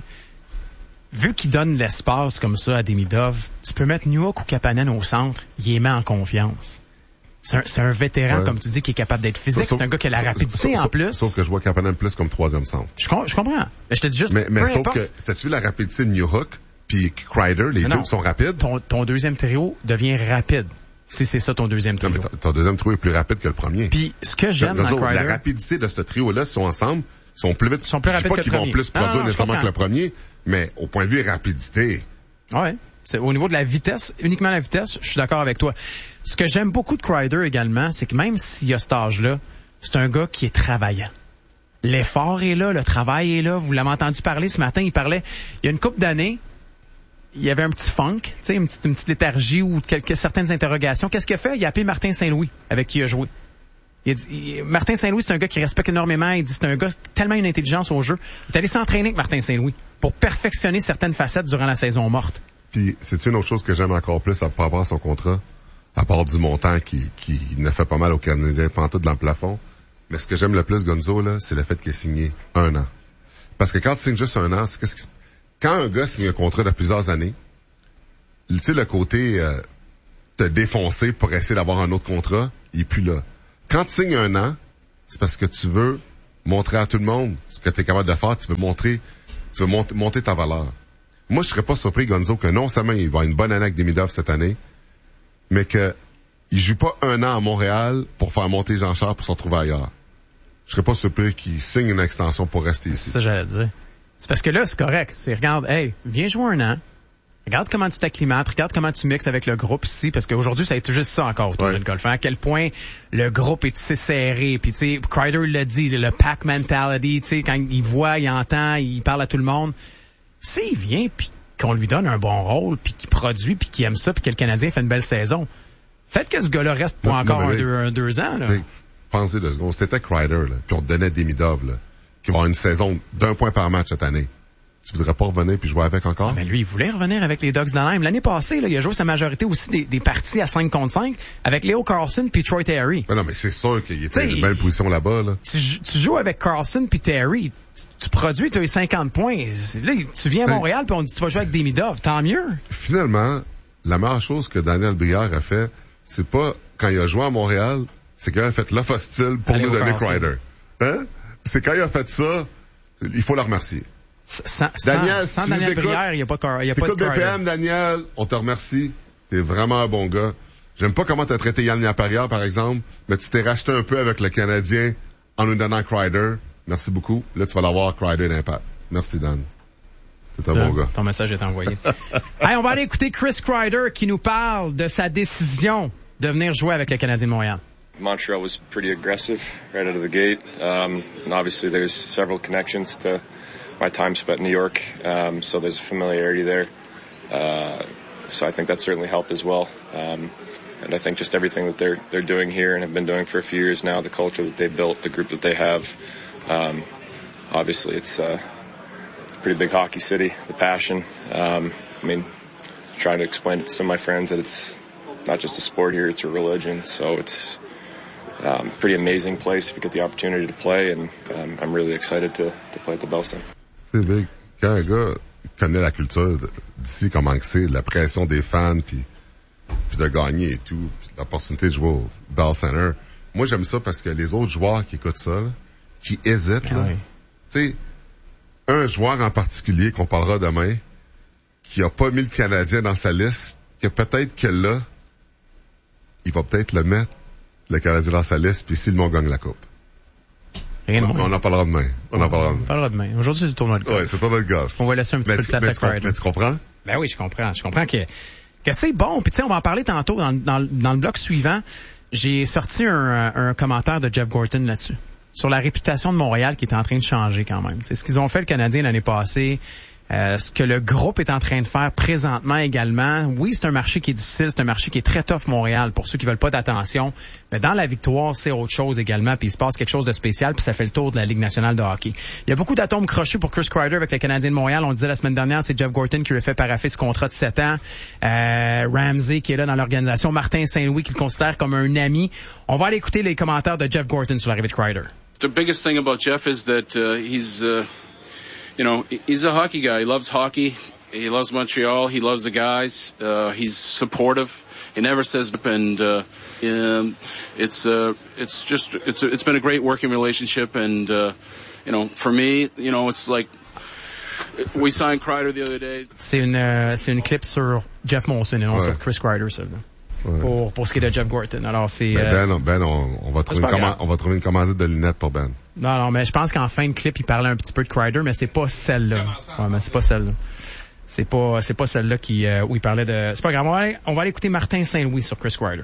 Vu qu'il donne l'espace comme ça à Demidov, tu peux mettre Newhook ou Kapanen au centre, il les met en confiance. C'est un, c'est un vétéran, ouais. Comme tu dis, qui est capable d'être physique. Sauf, c'est un gars qui a la rapidité sauf, en plus. Sauf que je vois Kapanen plus comme troisième centre. Je, je comprends. Mais je te dis juste, mais, mais peu sauf importe. que, t'as-tu vu la rapidité de Newhook puis Kreider, les non, deux sont rapides? Ton, ton deuxième trio devient rapide. Si c'est ça ton deuxième trio. Non, mais ton deuxième trio est plus rapide que le premier. Puis, ce que j'aime dans Kreider... La rapidité de ce trio-là, s'ils sont ensemble, sont plus vite. Ils sont plus rapides que le premier. Je dis pas qu'ils vont plus produire non, non, nécessairement que le premier, mais au point de vue rapidité. Ouais. C'est, au niveau de la vitesse, uniquement la vitesse, je suis d'accord avec toi. Ce que j'aime beaucoup de Kreider également, c'est que même s'il y a cet âge-là, c'est un gars qui est travaillant. L'effort est là, le travail est là. Vous l'avez entendu parler ce matin, il parlait, il y a une couple d'années, il y avait un petit funk, tu sais, une petite, une petite léthargie ou quelques, certaines interrogations. Qu'est-ce qu'il a fait? Il a appelé Martin Saint-Louis, avec qui il a joué. Il a dit, il, Martin Saint-Louis, c'est un gars qui respecte énormément. Il dit, c'est un gã tellement une intelligence au jeu. Il est allé s'entraîner avec Martin Saint-Louis pour perfectionner certaines facettes durant la saison morte. Puis, c'est une autre chose que j'aime encore plus à rapport à son contrat, à part du montant qui, qui ne fait pas mal aux Canadiens, pantoute dans le plafond. Mais ce que j'aime le plus, Gonzo, là, c'est le fait qu'il ait signé un an. Parce que quand tu signes juste un an, c'est qu'est-ce qui... Quand un gars signe un contrat de plusieurs années, tu sais, le côté euh, te défoncer pour essayer d'avoir un autre contrat, il est plus là. Quand tu signes un an, c'est parce que tu veux montrer à tout le monde ce que tu es capable de faire, tu veux montrer, tu veux monter, monter ta valeur. Moi, je serais pas surpris, Gonzo, que non seulement il va avoir une bonne année avec Demidov cette année, mais que il joue pas un an à Montréal pour faire monter Jean-Charles pour se retrouver ailleurs. Je serais pas surpris qu'il signe une extension pour rester ici. C'est ça, j'allais dire. C'est parce que là, c'est correct. C'est, regarde, hey, viens jouer un an. Regarde comment tu t'acclimates, regarde comment tu mixes avec le groupe ici, parce qu'aujourd'hui, ça a été juste ça encore autour de golf. À quel point le groupe est tissé serré, puis tu sais, Kreider l'a dit, le pack mentality, tu sais, quand il voit, il entend, il parle à tout le monde. S'il vient, puis qu'on lui donne un bon rôle, puis qu'il produit, puis qu'il aime ça, puis que le Canadien fait une belle saison, faites que ce gars-là reste pour non, encore non, un, deux, un deux ans. Là. Pensez deux secondes, c'était Kreider, là, puis on donnait Demidov, là, qui va avoir une saison d'un point par match cette année. Tu voudrais pas revenir puis jouer avec encore? Mais lui, il voulait revenir avec les Ducks d'Anaheim. L'année passée, là, il a joué sa majorité aussi des, des parties à cinq contre cinq avec Leo Carlson puis Troy Terry. Mais non, mais c'est sûr qu'il était dans une belle position là-bas, là. Tu, tu joues avec Carlson puis Terry, tu, tu produis, tu as eu cinquante points. Là, tu viens à Montréal puis on dit tu vas jouer avec Demidov. Tant mieux. Finalement, la meilleure chose que Daniel Brière a fait, c'est pas quand il a joué à Montréal, c'est quand il a fait l'offre hostile pour nous donner Kreider. Hein? C'est quand il a fait ça, il faut le remercier. Sans, Daniel, sans, si sans Daniel Brière, il n'y a pas, y a pas de B P M, Daniel, on te remercie. T'es vraiment un bon gars. J'aime pas comment t'as traité Yann Laparrière, par exemple, mais tu t'es racheté un peu avec le Canadien en nous donnant Kreider. Merci beaucoup. Là, tu vas l'avoir Kreider d'Impact. Merci, Dan. C'est un Là, bon gars. Ton message est envoyé. Hey, on va aller écouter Chris Kreider qui nous parle de sa décision de venir jouer avec le Canadien de Montréal. Montreal was pretty aggressive right out of the gate. Um, and obviously there's several connections to my time spent in New York. Um, so there's a familiarity there. Uh, so I think that certainly helped as well. Um, and I think just everything that they're, they're doing here and have been doing for a few years now, the culture that they built, the group that they have, um, obviously it's, uh, a pretty big hockey city, the passion. Um, I mean, trying to explain it to some of my friends that it's not just a sport here, it's a religion. So it's, Um, pretty amazing place if you get the opportunity to play, and um, I'm really excited to, to play at the Bell Center. C'est big. Quand un gars connaît la culture d'ici, comment que c'est, la pression des fans, puis puis de gagner et tout, puis l'opportunité de jouer au Bell Center, moi j'aime ça parce que les autres joueurs qui écoutent ça, là, qui hésitent, là, oui. Tu sais, un joueur en particulier qu'on parlera demain, qui a pas mis le Canadien dans sa liste, que peut-être qu'elle l'a, il va peut-être le mettre le Canadien dans sa liste, puis si le Mont gagne la Coupe. Rien de on, on en parlera demain. On en parlera demain. On parlera demain. Aujourd'hui, c'est le tournoi de golf. Oui, c'est le tournoi de golf. On va laisser un petit mais peu de place à Kreider. Mais tu comprends? Ben oui, je comprends. Je comprends que, que c'est bon. Puis tu sais, on va en parler tantôt dans, dans, dans le bloc suivant. J'ai sorti un, un commentaire de Jeff Gorton là-dessus. Sur la réputation de Montréal qui est en train de changer quand même. C'est ce qu'ils ont fait le Canadien l'année passée. Euh, ce que le groupe est en train de faire présentement également. Oui, c'est un marché qui est difficile, c'est un marché qui est très tough, Montréal, pour ceux qui veulent pas d'attention. Mais dans la victoire, c'est autre chose également, puis il se passe quelque chose de spécial, puis ça fait le tour de la Ligue nationale de hockey. Il y a beaucoup d'atomes crochus pour Chris Kreider avec le Canadien de Montréal. On le disait la semaine dernière, c'est Jeff Gorton qui lui a fait paraffer ce contrat de sept ans. Euh, Ramsey qui est là dans l'organisation. Martin Saint-Louis qui le considère comme un ami. On va aller écouter les commentaires de Jeff Gorton sur l'arrivée de Kreider. The biggest thing about Jeff is that uh, he's... Uh... You know, he's a hockey guy. He loves hockey. He loves Montreal. He loves the guys. Uh, he's supportive. He never says, and uh, um, it's uh, it's just it's it's been a great working relationship. And uh, you know, for me, you know, it's like we signed Kreider the other day. C'est une euh, c'est une clip sur Jeff Molson et non ouais. sur Chris Kreider, ça. Ouais. Pour pour ce qui est de Jeff Gorton. Alors c'est ben, euh, Ben, ben on, on va trouver une comma- on va trouver une commandite de lunettes pour Ben. Non non, mais je pense qu'en fin de clip, il parlait un petit peu de Kreider, mais c'est pas celle-là. Ouais, mais c'est pas celle-là. C'est pas c'est pas celle-là qui euh, où il parlait de. C'est pas grave. On va aller, on va aller écouter Martin Saint-Louis sur Chris Kreider.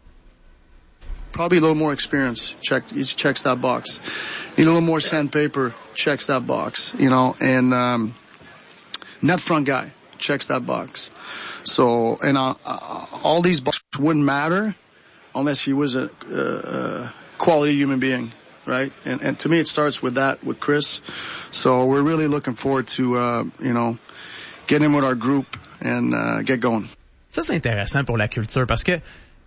Probably a little more experience. Check he checks that box. Need a little more sandpaper. Checks that box. You know, and um, net front guy checks that box. So, and uh, uh, all these boxes wouldn't matter unless he was a, uh, quality human being, right? And, and to me, it starts with that, with Chris. So we're really looking forward to, uh, you know, get in with our group and uh, get going. Ça, c'est intéressant pour la culture parce que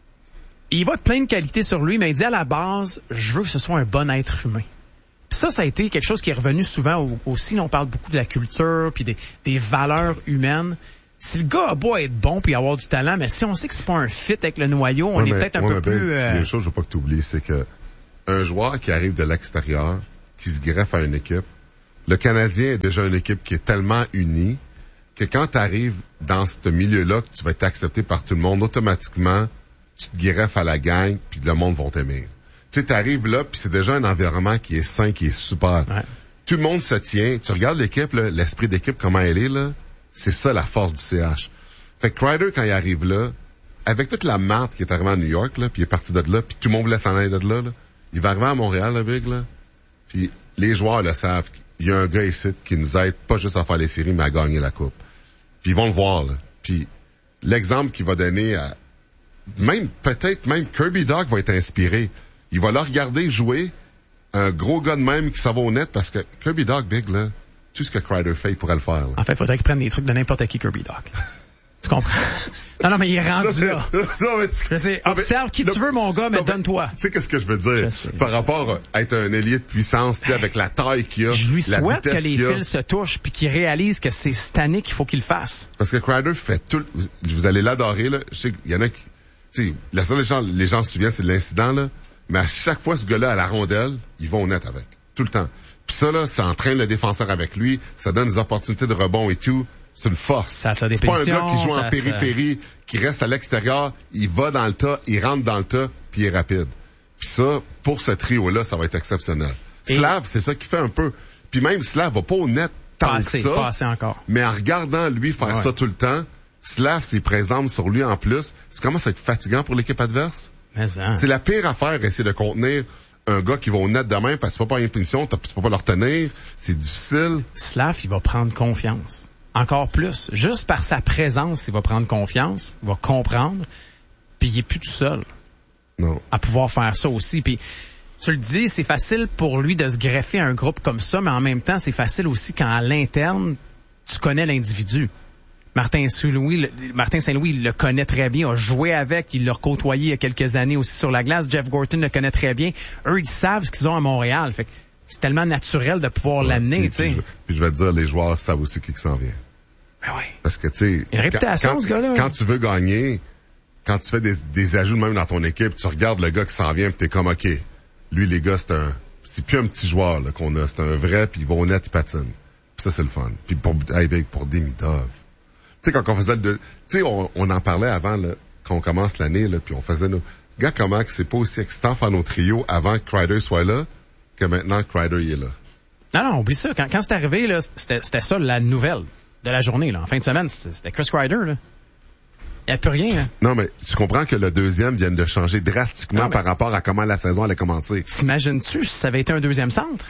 il va être plein de qualités sur lui, mais il dit à la base, je veux que ce soit un bon être humain. Puis ça, ça a été quelque chose qui est revenu souvent aussi. On parle beaucoup de la culture puis des, des valeurs humaines. Si le gars a beau être bon puis avoir du talent, mais si on sait que c'est pas un fit avec le noyau, on ouais, est mais, peut-être un ouais, peu mais plus... Ben, euh... il y a une chose, je veux pas que tu oublies, c'est que un joueur qui arrive de l'extérieur, qui se greffe à une équipe, le Canadien est déjà une équipe qui est tellement unie que quand tu arrives dans ce milieu-là, que tu vas être accepté par tout le monde, automatiquement, tu te greffes à la gang, puis le monde va t'aimer. Tu sais, t'arrives là, puis c'est déjà un environnement qui est sain, qui est super. Ouais. Tout le monde se tient. Tu regardes l'équipe, là, l'esprit d'équipe, comment elle est, là, c'est ça la force du C H. Fait que Kreider, quand il arrive là, avec toute la marde qui est arrivée à New York, là, puis il est parti de là, puis tout le monde voulait s'en aller de là, là, il va arriver à Montréal, le Big, là, puis les joueurs le savent. Il y a un gars ici qui nous aide pas juste à faire les séries, mais à gagner la coupe. Puis ils vont le voir, là. Puis l'exemple qu'il va donner à... Même, peut-être même Kirby Dach va être inspiré. Il va le regarder jouer, un gros gars de même qui s'en va au net, parce que Kirby Dach, Big, là, tout ce que Kreider fait, il pourrait le faire, là. En fait, il faudrait qu'il prenne des trucs de n'importe qui Kirby Dach. Tu comprends? Non, non, mais il est rendu non, là. Non, mais tu... Je veux dire, observe qui non, tu veux, mon gars, mais non, donne-toi. Tu sais qu'est-ce que je veux dire? Je sais, Par je rapport sais. à être un ailier de puissance, tu sais, avec la taille qu'il a, Je lui la souhaite vitesse que les qu'il a. fils se touchent puis qu'il réalise que c'est cette année qu'il faut qu'il le fasse. Parce que Kreider fait tout, le... vous allez l'adorer, là. Je sais qu'il y en a qui, tu sais, la seule gens, les gens se souviennent, c'est de l'incident, là. Mais à chaque fois, ce gars-là, à la rondelle, ils vont au net avec. Tout le temps. Puis ça, là, ça entraîne le défenseur avec lui, ça donne des opportunités de rebond et tout. C'est une force. Ça, ça c'est pas un gars qui joue ça, en périphérie, ça... qui reste à l'extérieur, il va dans le tas, il rentre dans le tas, puis il est rapide. Puis ça, pour ce trio-là, ça va être exceptionnel. Et... Slav, c'est ça qui fait un peu. Puis même Slav va pas au net tant pas que assez, ça. Pas assez encore. Mais en regardant lui faire ouais. ça tout le temps, Slav s'y présente sur lui en plus. Ça commence à être fatigant pour l'équipe adverse. Mais ça... C'est la pire affaire, essayer de contenir un gars qui va au net demain parce que tu peux pas avoir une punition, tu peux pas le retenir. C'est difficile. Slav, il va prendre confiance. Encore plus. Juste par sa présence, il va prendre confiance, il va comprendre, puis il est plus tout seul. Non. À pouvoir faire ça aussi. Puis tu le dis, c'est facile pour lui de se greffer à un groupe comme ça, mais en même temps, c'est facile aussi quand à l'interne, tu connais l'individu. Martin Saint-Louis, Martin Saint-Louis, il le connaît très bien, a joué avec, il l'a côtoyé il y a quelques années aussi sur la glace. Jeff Gorton le connaît très bien. Eux, ils savent ce qu'ils ont à Montréal. Fait que c'est tellement naturel de pouvoir ouais, l'amener, tu sais. Puis, puis je vais te dire, les joueurs savent aussi qui s'en vient. Ben oui. Parce que, tu sais... Une réputation, quand, ce gars-là. Quand tu veux gagner, quand tu fais des, des ajouts même dans ton équipe, tu regardes le gars qui s'en vient, puis t'es comme, OK, lui, les gars, c'est un... C'est plus un petit joueur là, qu'on a, c'est un vrai, puis il va au net, il patine. Puis ça, c'est le fun. Puis pour, hey, pour Demidov. Tu sais, quand on faisait le... Tu sais, on, on en parlait avant, là, quand on commence l'année, là, puis on faisait nos... Gars, comment que c'est pas aussi excitant faire nos trios avant que Kreider soit là, que maintenant que Kreider y est là. Non, non, oublie ça. Quand, quand c'est arrivé, là, c'était, c'était ça la nouvelle de la journée. Là. En fin de semaine, c'était, c'était Chris Kreider. Là. Il n'y a plus rien. Là. Non, mais tu comprends que le deuxième vient de changer drastiquement non, mais... par rapport à comment la saison allait commencer. T'imagines-tu si ça avait été un deuxième centre?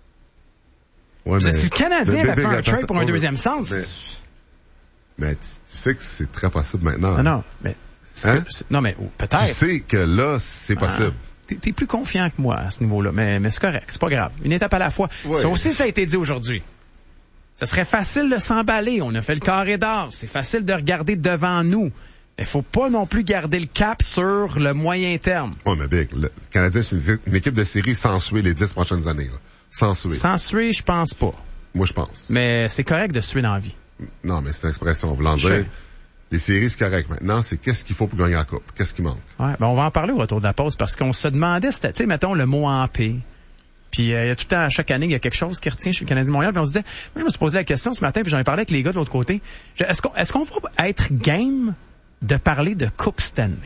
Ouais, mais... Si le Canadien mais, avait fait un attends, trade pour un mais, deuxième centre... Mais, mais tu, tu sais que c'est très possible maintenant. Non, non, mais... Hein? Non, mais peut-être. Tu sais que là, c'est possible. Ah. T'es, t'es plus confiant que moi à ce niveau-là, mais, mais c'est correct, c'est pas grave. Une étape à la fois. Ouais. Ça aussi, ça a été dit aujourd'hui. Ce serait facile de s'emballer. On a fait le carré d'or. C'est facile de regarder devant nous. Il faut pas non plus garder le cap sur le moyen terme. Oh, mais Big, le Canadien, c'est une, une équipe de série sans suer les dix prochaines années. Là. Sans suer. Sans suer, je pense pas. Moi, je pense. Mais c'est correct de suer dans la vie. Non, mais c'est une expression voulant dire... Les séries, c'est correct. Maintenant, c'est qu'est-ce qu'il faut pour gagner la coupe? Qu'est-ce qui manque? Ouais, ben on va en parler au retour de la pause parce qu'on se demandait, tu sais, mettons le mot en paix. Puis il euh, y a tout le temps, à chaque année, il y a quelque chose qui retient chez le Canadien de Montréal. Puis on se disait, moi, je me suis posé la question ce matin, puis j'en ai parlé avec les gars de l'autre côté. Je, est-ce qu'on, est-ce qu'on va être game de parler de Coupe Stanley?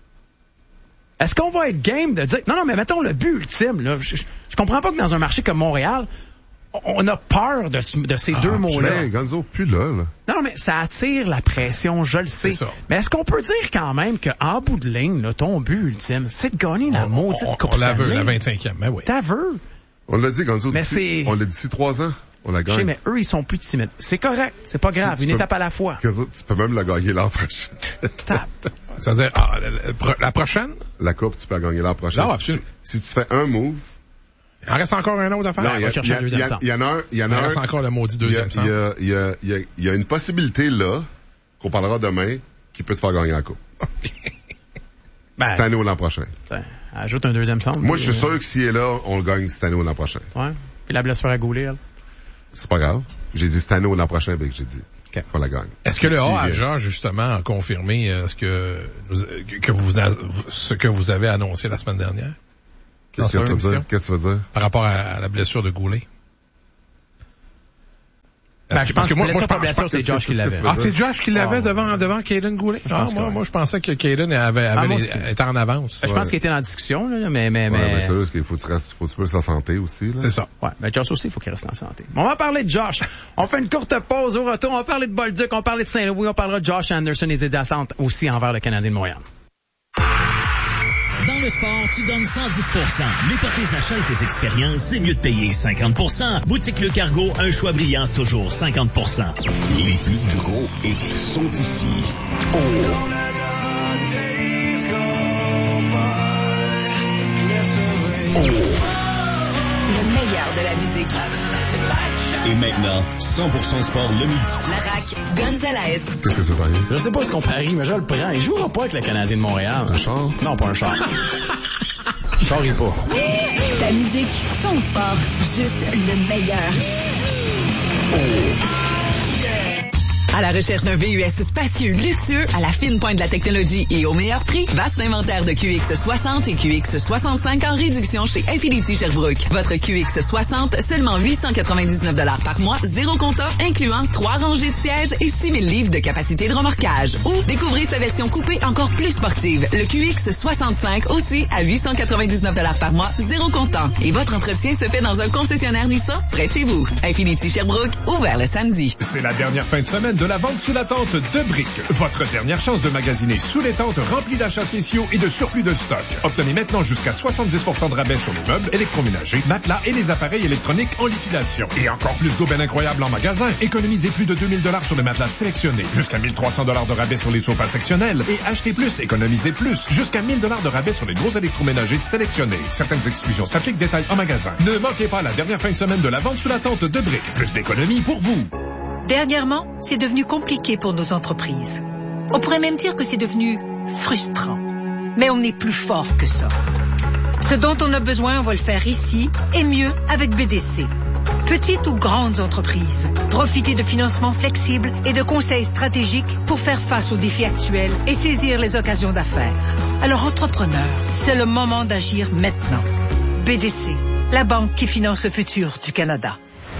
Est-ce qu'on va être game de dire, non, non, mais mettons le but ultime, là. Je, je, je comprends pas que dans un marché comme Montréal, on a peur de, de ces ah, deux mots-là. Mais Gonzo, plus là, là. Non, mais ça attire la pression, je le sais. Mais est-ce qu'on peut dire quand même qu'en bout de ligne, là, ton but ultime, c'est de gagner la on, maudite on, Coupe on la Stanley? veut, la vingt-cinquième, mais oui. T'as veux? On l'a dit, Gonzo, mais d'ici, c'est... on l'a dit d'ici trois ans. On la gagne. Je sais, mais eux, ils sont plus timides. C'est correct. C'est pas grave. Tu Une peux, étape à la fois. Tu peux même la gagner l'an prochain. Tape. C'est-à-dire, ah, la, la prochaine? La coupe, tu peux la gagner l'an prochain. Non, si, absolument. Si, si tu fais un move. Il en reste encore un autre à faire. Non, il y, y, y, y, y en a un, il y en a il un. reste encore le maudit deuxième Il y a, il y a, il y a, il y a une possibilité là, qu'on parlera demain, qui peut te faire gagner la coupe. Ben, cette année ou l'an prochain. Ben, ajoute un deuxième centre. Moi, je suis sûr que s'il est là, on le gagne cette année ou l'an prochain. Ouais. Puis la blessure à Goulet, elle. C'est pas grave. J'ai dit cette année ou l'an prochain, ben que j'ai dit. Okay. On la gagne. Est-ce que le A a déjà, justement, confirmé euh, ce que, nous, que vous, ce que vous avez annoncé la semaine dernière? Qu'est-ce que ça veut dire? Qu'est-ce que ça veut dire? Par rapport à, à la blessure de Goulet. Ben, que, je parce pense que moi, que moi je pense, blessure, c'est Josh qui l'avait. Ah, c'est Josh qui l'avait ah, devant, devant Caden Goulet? Ah, moi, moi, je pensais que Caden avait, avait ah, les, était en avance. Ben, je pense qu'il était en discussion, là, mais, mais, ouais, mais. mais c'est juste qu'il faut que tu restes, faut que tu peux sa santé aussi, là. C'est ça. Ouais. Mais Josh aussi, il faut qu'il reste en santé. On va parler de Josh. On fait une courte pause au retour. On va parler de Bolduc, on va parler de Saint-Louis, on parlera de Josh Anderson et des adjacentes aussi envers le Canadien de Montréal. Dans le sport, tu donnes cent dix pour cent. Mais pour tes achats et tes expériences, c'est mieux de payer cinquante pour cent. Boutique Le Cargo, un choix brillant, toujours cinquante pour cent. Les plus gros hits sont ici. Oh! Oh! Le meilleur de la musique. Et maintenant, cent pour cent sport le midi. La R A C Gonzalez. Qu'est-ce que c'est pareil? Je sais pas ce qu'on parie, mais je le prends. Il jouera pas avec le Canadien de Montréal. Un char? Non, pas un char. Char, il pas. Ta musique, ton sport, juste le meilleur. Oh! À la recherche d'un V U S spacieux, luxueux, à la fine pointe de la technologie et au meilleur prix, vaste inventaire de Q X soixante et Q X soixante-cinq en réduction chez Infinity Sherbrooke. Votre Q X soixante, seulement huit cent quatre-vingt-dix-neuf dollars par mois, zéro comptant, incluant trois rangées de sièges et six mille livres de capacité de remorquage. Ou découvrez sa version coupée encore plus sportive, le Q X soixante-cinq, aussi à huit cent quatre-vingt-dix-neuf dollars par mois, zéro comptant. Et votre entretien se fait dans un concessionnaire Nissan près de chez vous. Infinity Sherbrooke, ouvert le samedi. C'est la dernière fin de semaine de la vente sous la tente de Brick. Votre dernière chance de magasiner sous les tentes remplies d'achats spéciaux et de surplus de stock. Obtenez maintenant jusqu'à soixante-dix pour cent de rabais sur les meubles, électroménagers, matelas et les appareils électroniques en liquidation. Et encore plus d'aubaines incroyables en magasin. Économisez plus de deux mille dollars sur les matelas sélectionnés. Jusqu'à mille trois cents dollars de rabais sur les sofas sectionnels. Et achetez plus, économisez plus. Jusqu'à mille dollars de rabais sur les gros électroménagers sélectionnés. Certaines exclusions s'appliquent, détails en magasin. Ne manquez pas la dernière fin de semaine de la vente sous la tente de Brick. Plus d'économies pour vous. Dernièrement, c'est devenu compliqué pour nos entreprises. On pourrait même dire que c'est devenu frustrant. Mais on est plus fort que ça. Ce dont on a besoin, on va le faire ici, et mieux avec B D C. Petites ou grandes entreprises, profitez de financements flexibles et de conseils stratégiques pour faire face aux défis actuels et saisir les occasions d'affaires. Alors, entrepreneurs, c'est le moment d'agir maintenant. B D C, la banque qui finance le futur du Canada.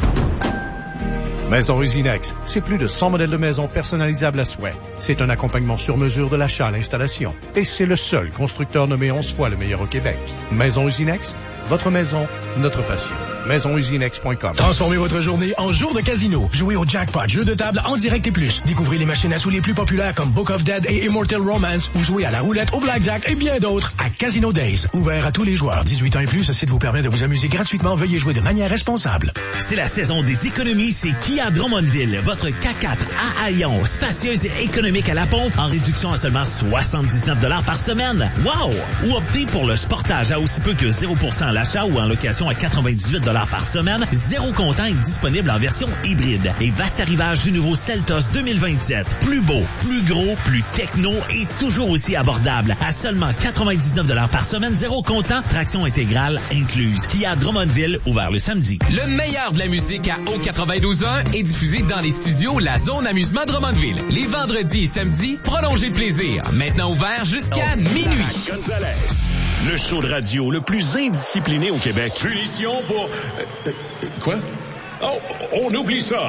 Maison Usinex, c'est plus de cent modèles de maisons personnalisables à souhait. C'est un accompagnement sur mesure de l'achat à l'installation. Et c'est le seul constructeur nommé onze fois le meilleur au Québec. Maison Usinex, votre maison, notre passion. maison usinex point com. Transformez votre journée en jour de casino. Jouez au jackpot, jeu de table en direct et plus. Découvrez les machines à sous les plus populaires comme Book of Dead et Immortal Romance ou jouez à la roulette, au blackjack et bien d'autres à Casino Days. Ouvert à tous les joueurs. dix-huit ans et plus, ce site vous permet de vous amuser gratuitement. Veuillez jouer de manière responsable. C'est la saison des économies chez Kia Drummondville. Votre K quatre à Haillon, spacieuse et économique à la pompe en réduction à seulement soixante-dix-neuf dollars par semaine. Wow! Ou optez pour le Sportage à aussi peu que zéro pour cent à l'achat ou en location à quatre-vingt-dix-huit dollars par semaine. Zéro comptant est disponible en version hybride. Et vaste arrivage du nouveau Seltos deux mille vingt-sept. Plus beau, plus gros, plus techno et toujours aussi abordable. À seulement quatre-vingt-dix-neuf dollars par semaine, zéro comptant, traction intégrale incluse. Kia Drummondville, ouvert le samedi. Le meilleur de la musique à O quatre-vingt-douze un est diffusé dans les studios La Zone Amusement Drummondville. Les vendredis et samedis, prolongez le plaisir. Maintenant ouvert jusqu'à minuit. Gonzalez, le show de radio le plus indiscipliné au Québec. Punition pour... Euh, euh, quoi? Oh, on oublie ça.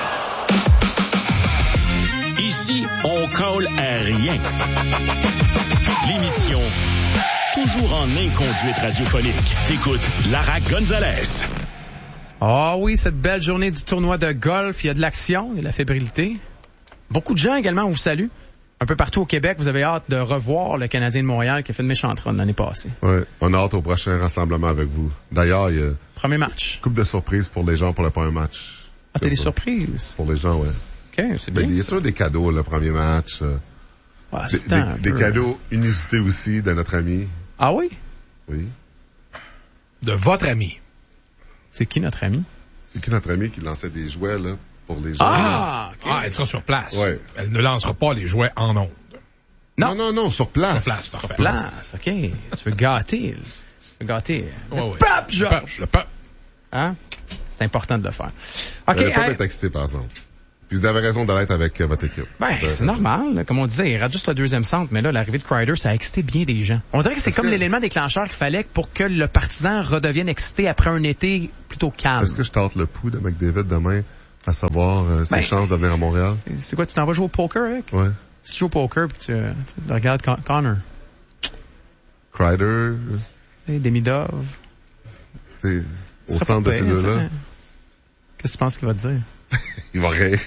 Ici, on colle à rien. L'émission toujours en inconduite radiophonique. T'écoutes Lara Gonzalez. Ah oui, cette belle journée du tournoi de golf, il y a de l'action, il y a de la fébrilité. Beaucoup de gens également vous saluent. Un peu partout au Québec, vous avez hâte de revoir le Canadien de Montréal qui a fait une méchante run l'année passée. Oui, on a hâte au prochain rassemblement avec vous. D'ailleurs, il y a... Premier match. Coupe de surprise pour les gens pour le premier match. Ah, t'as des surprises? Pour les gens, ouais. OK, c'est bien. Il y a toujours des cadeaux, le premier match. Euh, ouais, des, des, des cadeaux inusités aussi de notre ami. Ah oui? Oui. De votre ami. C'est qui notre ami? C'est qui notre ami qui lançait des jouets, là, pour les gens? Ah, okay. Ah, elle sera sur place. Ouais. Elle ne lancera pas les jouets en ondes. Non, non, non, sur place. Sur place, parfait. Sur place, OK. Tu veux gâter. Tu veux gâter. Ouais, le ouais. peuple, Georges. Le peuple. Hein? C'est important de le faire. OK. Le peuple hey. est excité, par exemple. Puis vous avez raison d'être avec euh, votre équipe. Ben, c'est raison. Normal. Comme on disait, il rate juste le deuxième centre, mais là, l'arrivée de Kreider, ça a excité bien des gens. On dirait que c'est Est-ce comme que... l'élément déclencheur qu'il fallait pour que le partisan redevienne excité après un été plutôt calme. Est-ce que je tente le pouls de McDavid demain à savoir euh, ses ben, chances de venir à Montréal? C'est, c'est quoi, tu t'en vas jouer au poker avec? Ouais. Si tu joues au poker, puis tu, tu regardes Con- Connor. Kreider. Hey, Demidov. Tu sais, au centre de ces deux-là. Qu'est-ce que tu penses qu'il va te dire? Il va rire.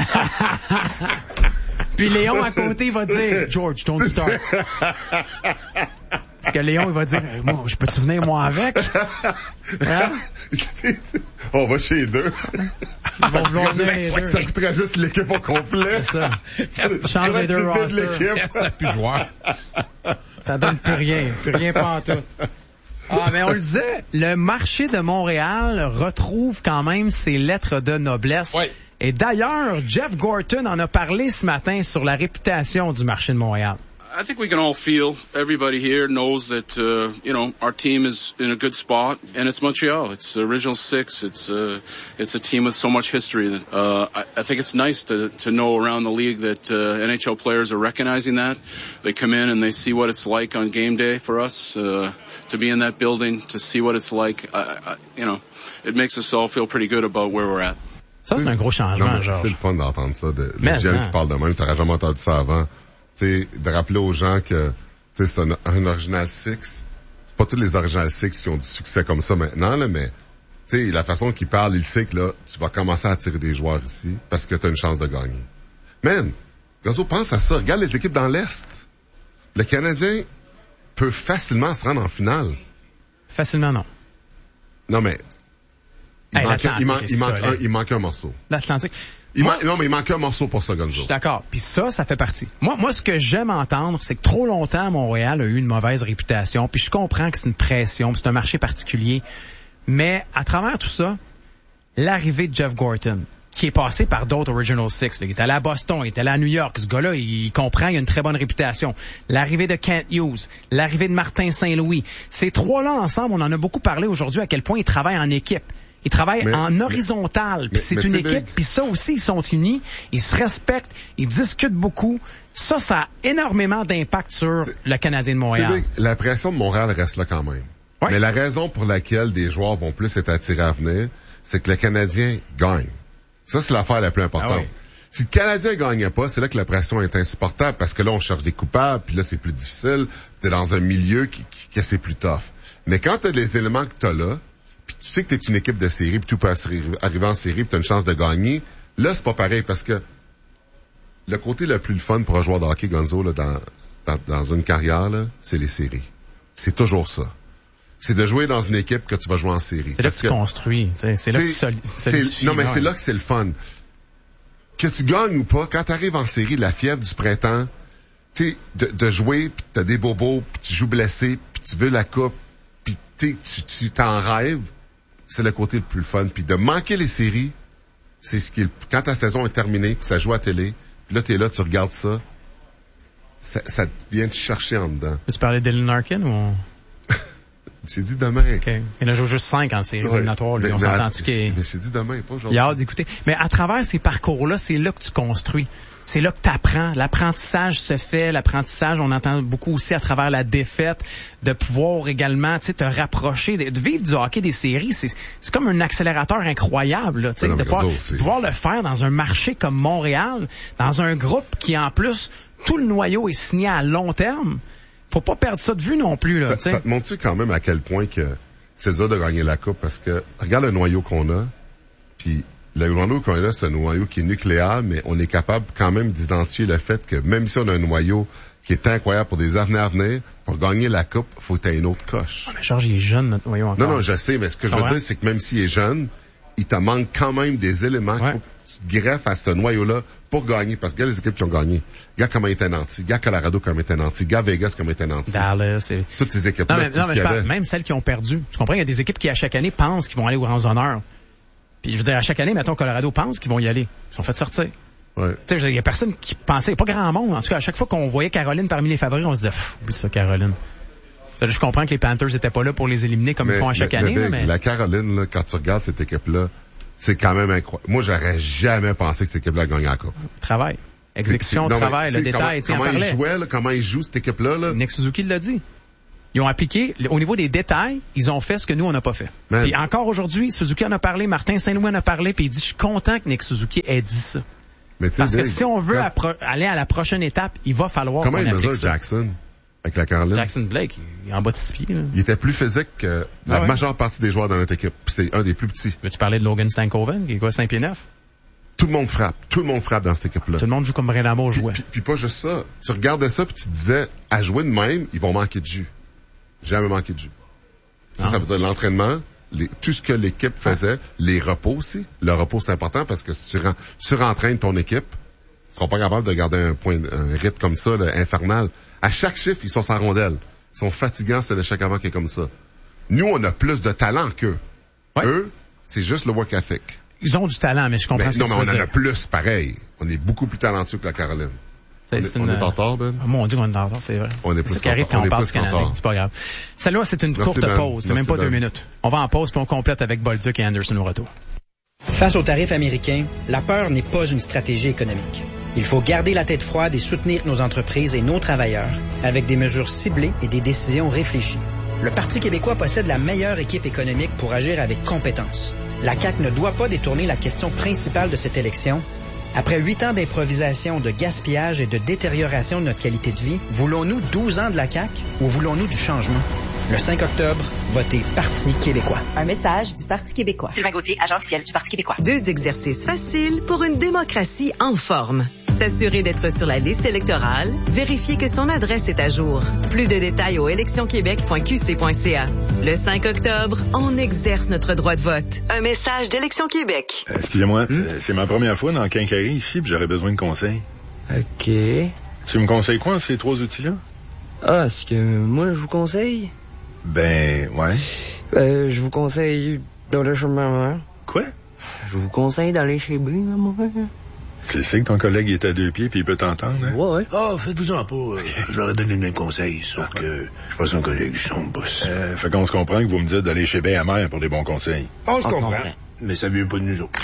Puis Léon à côté, il va dire, George, don't start. Parce que Léon, il va dire, hey, moi, je peux-tu venir, moi, avec? Hein? On va chez les deux. Ils vont vouloir venir les deux. Ça coûterait juste l'équipe au complet. C'est ça. Change les deux rosters. Ça plus joueur. Ça donne plus rien. Plus rien pas en tout. Ah, mais on le disait, le marché de Montréal retrouve quand même ses lettres de noblesse. Oui. Et d'ailleurs, Jeff Gorton en a parlé ce matin sur la réputation du marché de Montréal. I think we can all feel, everybody here knows that, uh, you know, our team is in a good spot, and it's Montreal. It's the original six. It's, uh, it's a team with so much history. That, uh, I, I think it's nice to, to know around the league that, uh, N H L players are recognizing that. They come in and they see what it's like on game day for us, uh, to be in that building, to see what it's like. I, I, you know, it makes us all feel pretty good about where we're at. Ça, c'est un gros changement, genre. C'est le fun d'entendre ça. De, le G M qui parle de même, t'aurais jamais entendu ça avant. T'sais, de rappeler aux gens que c'est un, un Original Six. C'est pas tous les Original Six qui ont du succès comme ça maintenant, là, mais t'sais, la façon qu'il parle, il sait que là, tu vas commencer à attirer des joueurs ici parce que t'as une chance de gagner. Man, Gonzo, pense à ça. Regarde les équipes dans l'Est. Le Canadien peut facilement se rendre en finale. Facilement, non. Non, mais il, hey, manque, il, manque, il, manque ça, un, il manque un morceau. L'Atlantique. Il moi, man... Non, mais il manque un morceau pour ça, Gonzo. Je suis d'accord. Puis ça, ça fait partie. Moi, moi, ce que j'aime entendre, c'est que trop longtemps, Montréal a eu une mauvaise réputation. Puis je comprends que c'est une pression, puis c'est un marché particulier. Mais à travers tout ça, l'arrivée de Jeff Gorton, qui est passé par d'autres Original Six. Là. Il est allé à Boston, il est allé à New York. Ce gars-là, il comprend, il a une très bonne réputation. L'arrivée de Kent Hughes, l'arrivée de Martin Saint-Louis. Ces trois-là ensemble, on en a beaucoup parlé aujourd'hui, à quel point ils travaillent en équipe. Ils travaillent mais, en horizontal, puis c'est mais une équipe, puis ça aussi, ils sont unis, ils se respectent, ils discutent beaucoup. Ça, ça a énormément d'impact sur le Canadien de Montréal. Big, la pression de Montréal reste là quand même. Ouais. Mais la raison pour laquelle des joueurs vont plus être attirés à venir, c'est que le Canadien gagne. Ça, c'est l'affaire la plus importante. Ah oui. Si le Canadien gagnait pas, c'est là que la pression est insupportable, parce que là, on cherche des coupables, puis là, c'est plus difficile, t'es dans un milieu qui, qui, que c'est plus tough. Mais quand t'as les éléments que t'as là, puis tu sais que t'es une équipe de série, puis tout peut arriver en série, puis t'as une chance de gagner. Là, c'est pas pareil, parce que le côté le plus fun pour un joueur de hockey, Gonzo, là, dans, dans, dans une carrière, là, c'est les séries. C'est toujours ça. C'est de jouer dans une équipe que tu vas jouer en série. C'est là que tu construis. C'est là que tu solidifies. Non, mais c'est là que c'est le fun. Que tu gagnes ou pas, quand t'arrives en série, la fièvre du printemps, tu sais, de, de jouer, puis t'as des bobos, puis tu joues blessé, puis tu veux la coupe, puis tu tu t'en rêves, c'est le côté le plus fun. Puis de manquer les séries, c'est ce qui est... Quand ta saison est terminée, puis ça joue à télé, puis là, t'es là, tu regardes ça, ça, ça vient te chercher en dedans. Tu parlais d'Ellen Larkin ou... J'ai dit demain. Okay. Il a joué juste cinq en séries éliminatoires, lui. Mais, on s'entend-tu qu'il Mais j'ai dit demain, pas aujourd'hui. Il a hâte d'écouter. Mais à travers ces parcours-là, c'est là que tu construis. C'est là que tu apprends. L'apprentissage se fait. L'apprentissage, on entend beaucoup aussi à travers la défaite, de pouvoir également, tu sais, te rapprocher, de, de vivre du hockey des séries. C'est, c'est comme un accélérateur incroyable, là, tu sais, de pouvoir, pouvoir le faire dans un marché comme Montréal, dans un groupe qui, en plus, tout le noyau est signé à long terme. Faut pas perdre ça de vue non plus, là, tu sais. Ça te montre-tu quand même à quel point que c'est dur de gagner la coupe, parce que regarde le noyau qu'on a, puis le noyau qu'on a là, c'est un noyau qui est nucléaire, mais on est capable quand même d'identifier le fait que même si on a un noyau qui est incroyable pour des années à venir, pour gagner la coupe, faut que t'aies une autre coche. Ah, mais Georges, il est jeune, notre noyau encore. Non, non, je sais, mais ce que je veux dire, c'est que même s'il est jeune, il te manque quand même des éléments qu'il faut que tu te greffes à ce noyau-là pour gagner. Parce que regarde les équipes qui ont gagné. Regarde comment ils étaient nantis. Regarde Colorado comment ils étaient nantis. Regarde Vegas comment ils étaient nantis. Dallas. Et... Toutes ces équipes-là. Non, mais, non, mais je parle, même celles qui ont perdu. Tu comprends? Il y a des équipes qui, à chaque année, pensent qu'ils vont aller aux grands honneurs. Puis, je veux dire, à chaque année, mettons, Colorado pense qu'ils vont y aller. Ils sont fait sortir. Ouais. Tu sais, il y a personne qui pensait, pas grand monde. En tout cas, à chaque fois qu'on voyait Caroline parmi les favoris, on se disait, pff, oublie ça, Caroline. Je comprends que les Panthers étaient pas là pour les éliminer comme mais, ils font à chaque mais, année. Mais, là, mais... La Caroline, là, quand tu regardes cette équipe-là, c'est quand même incroyable. Moi, j'aurais jamais pensé que cette équipe-là gagnait la Coupe. Travail. Exécution, c'est, c'est, travail, non, le détail. Comment, comment ils jouaient, là, comment ils jouent cette équipe-là. Là. Nick Suzuki l'a dit. Ils ont appliqué, au niveau des détails, ils ont fait ce que nous, on n'a pas fait. Man. Puis encore aujourd'hui, Suzuki en a parlé, Martin Saint-Louis en a parlé, puis il dit, je suis content que Nick Suzuki ait dit ça. Mais Parce que Dave, si on veut quand... appro- aller à la prochaine étape, il va falloir comment qu'on il mesure applique ça. Jackson avec la Caroline? Jackson Blake, il est en bas de six pieds. Là. Il était plus physique que la ah ouais. majeure partie des joueurs de notre équipe. C'est un des plus petits. Veux-tu parler de Logan Stankoven, qui est quoi, cinq pieds neuf? Tout le monde frappe. Tout le monde frappe dans cette équipe-là. Tout le monde joue comme Brenamo jouait. Puis, puis, puis pas juste ça. Tu regardais ça puis tu te disais, à jouer de même, ils vont manquer de jus. Jamais manquer de jus. Ça, ah. ça veut dire l'entraînement, les, tout ce que l'équipe faisait, ah. les repos aussi. Le repos, c'est important parce que si tu rends, surentraînes ton équipe, ils seront pas capables de garder un point, un rythme comme ça, là, infernal. À chaque chiffre, ils sont sans rondelle. Ils sont fatigants, c'est l'échec avant qui est comme ça. Nous, on a plus de talent qu'eux. Ouais. Eux, c'est juste le work ethic. Ils ont du talent, mais je comprends mais, ce que non, tu mais veux on dire. en a plus, pareil. On est beaucoup plus talentueux que la Caroline. C'est, on, c'est est, une... on est en retard, Ben? Oh, mon Dieu, on est en retard, c'est vrai. On est c'est plus ça qui arrive quand on, on parle du Canadien. C'est pas grave. Celle-là, c'est une Merci courte ben. pause. C'est Merci même pas ben. deux minutes. On va en pause, puis on complète avec Bolduc et Anderson au retour. Face aux tarifs américains, la peur n'est pas une stratégie économique. Il faut garder la tête froide et soutenir nos entreprises et nos travailleurs avec des mesures ciblées et des décisions réfléchies. Le Parti québécois possède la meilleure équipe économique pour agir avec compétence. La C A Q ne doit pas détourner la question principale de cette élection. Après huit ans d'improvisation, de gaspillage et de détérioration de notre qualité de vie, voulons-nous douze ans de la C A Q ou voulons-nous du changement? Le cinq octobre, votez Parti québécois. Un message du Parti québécois. Sylvain Gauthier, agent officiel du Parti québécois. Deux exercices faciles pour une démocratie en forme. S'assurer d'être sur la liste électorale, vérifier que son adresse est à jour. Plus de détails au élections québec point q c point c a. Le cinq octobre, on exerce notre droit de vote. Un message d'Élections Québec. Euh, excusez-moi, hmm? c'est, c'est ma première fois dans le quincaillerie ici, puis j'aurais besoin de conseils. OK. Tu me conseilles quoi, ces trois outils-là? Ah, ce que moi, je vous conseille? Ben, ouais. Euh, je vous conseille d'aller chez ma mère. Quoi? Je vous conseille d'aller chez B, ma mère. Tu sais que ton collègue est à deux pieds puis il peut t'entendre, hein? Ouais, ouais. Ah, oh, faites-vous-en pas. Okay. Je leur ai donné le même conseil, sauf ah, que je suis pas son collègue, je suis son boss. Euh, fait qu'on se comprend que vous me dites d'aller chez B à mère pour des bons conseils. On se comprend. comprend. Mais ça vient pas de nous autres.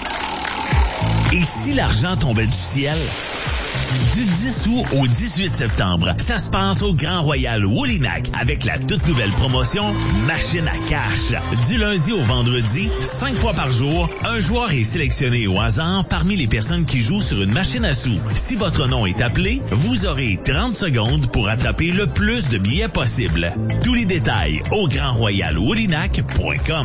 Et si l'argent tombait du ciel? Du dix août au dix-huit septembre, ça se passe au Grand Royal Woolinac avec la toute nouvelle promotion Machine à cash. Du lundi au vendredi, cinq fois par jour, un joueur est sélectionné au hasard parmi les personnes qui jouent sur une machine à sous. Si votre nom est appelé, vous aurez trente secondes pour attraper le plus de billets possible. Tous les détails au grand royal woolinac point com.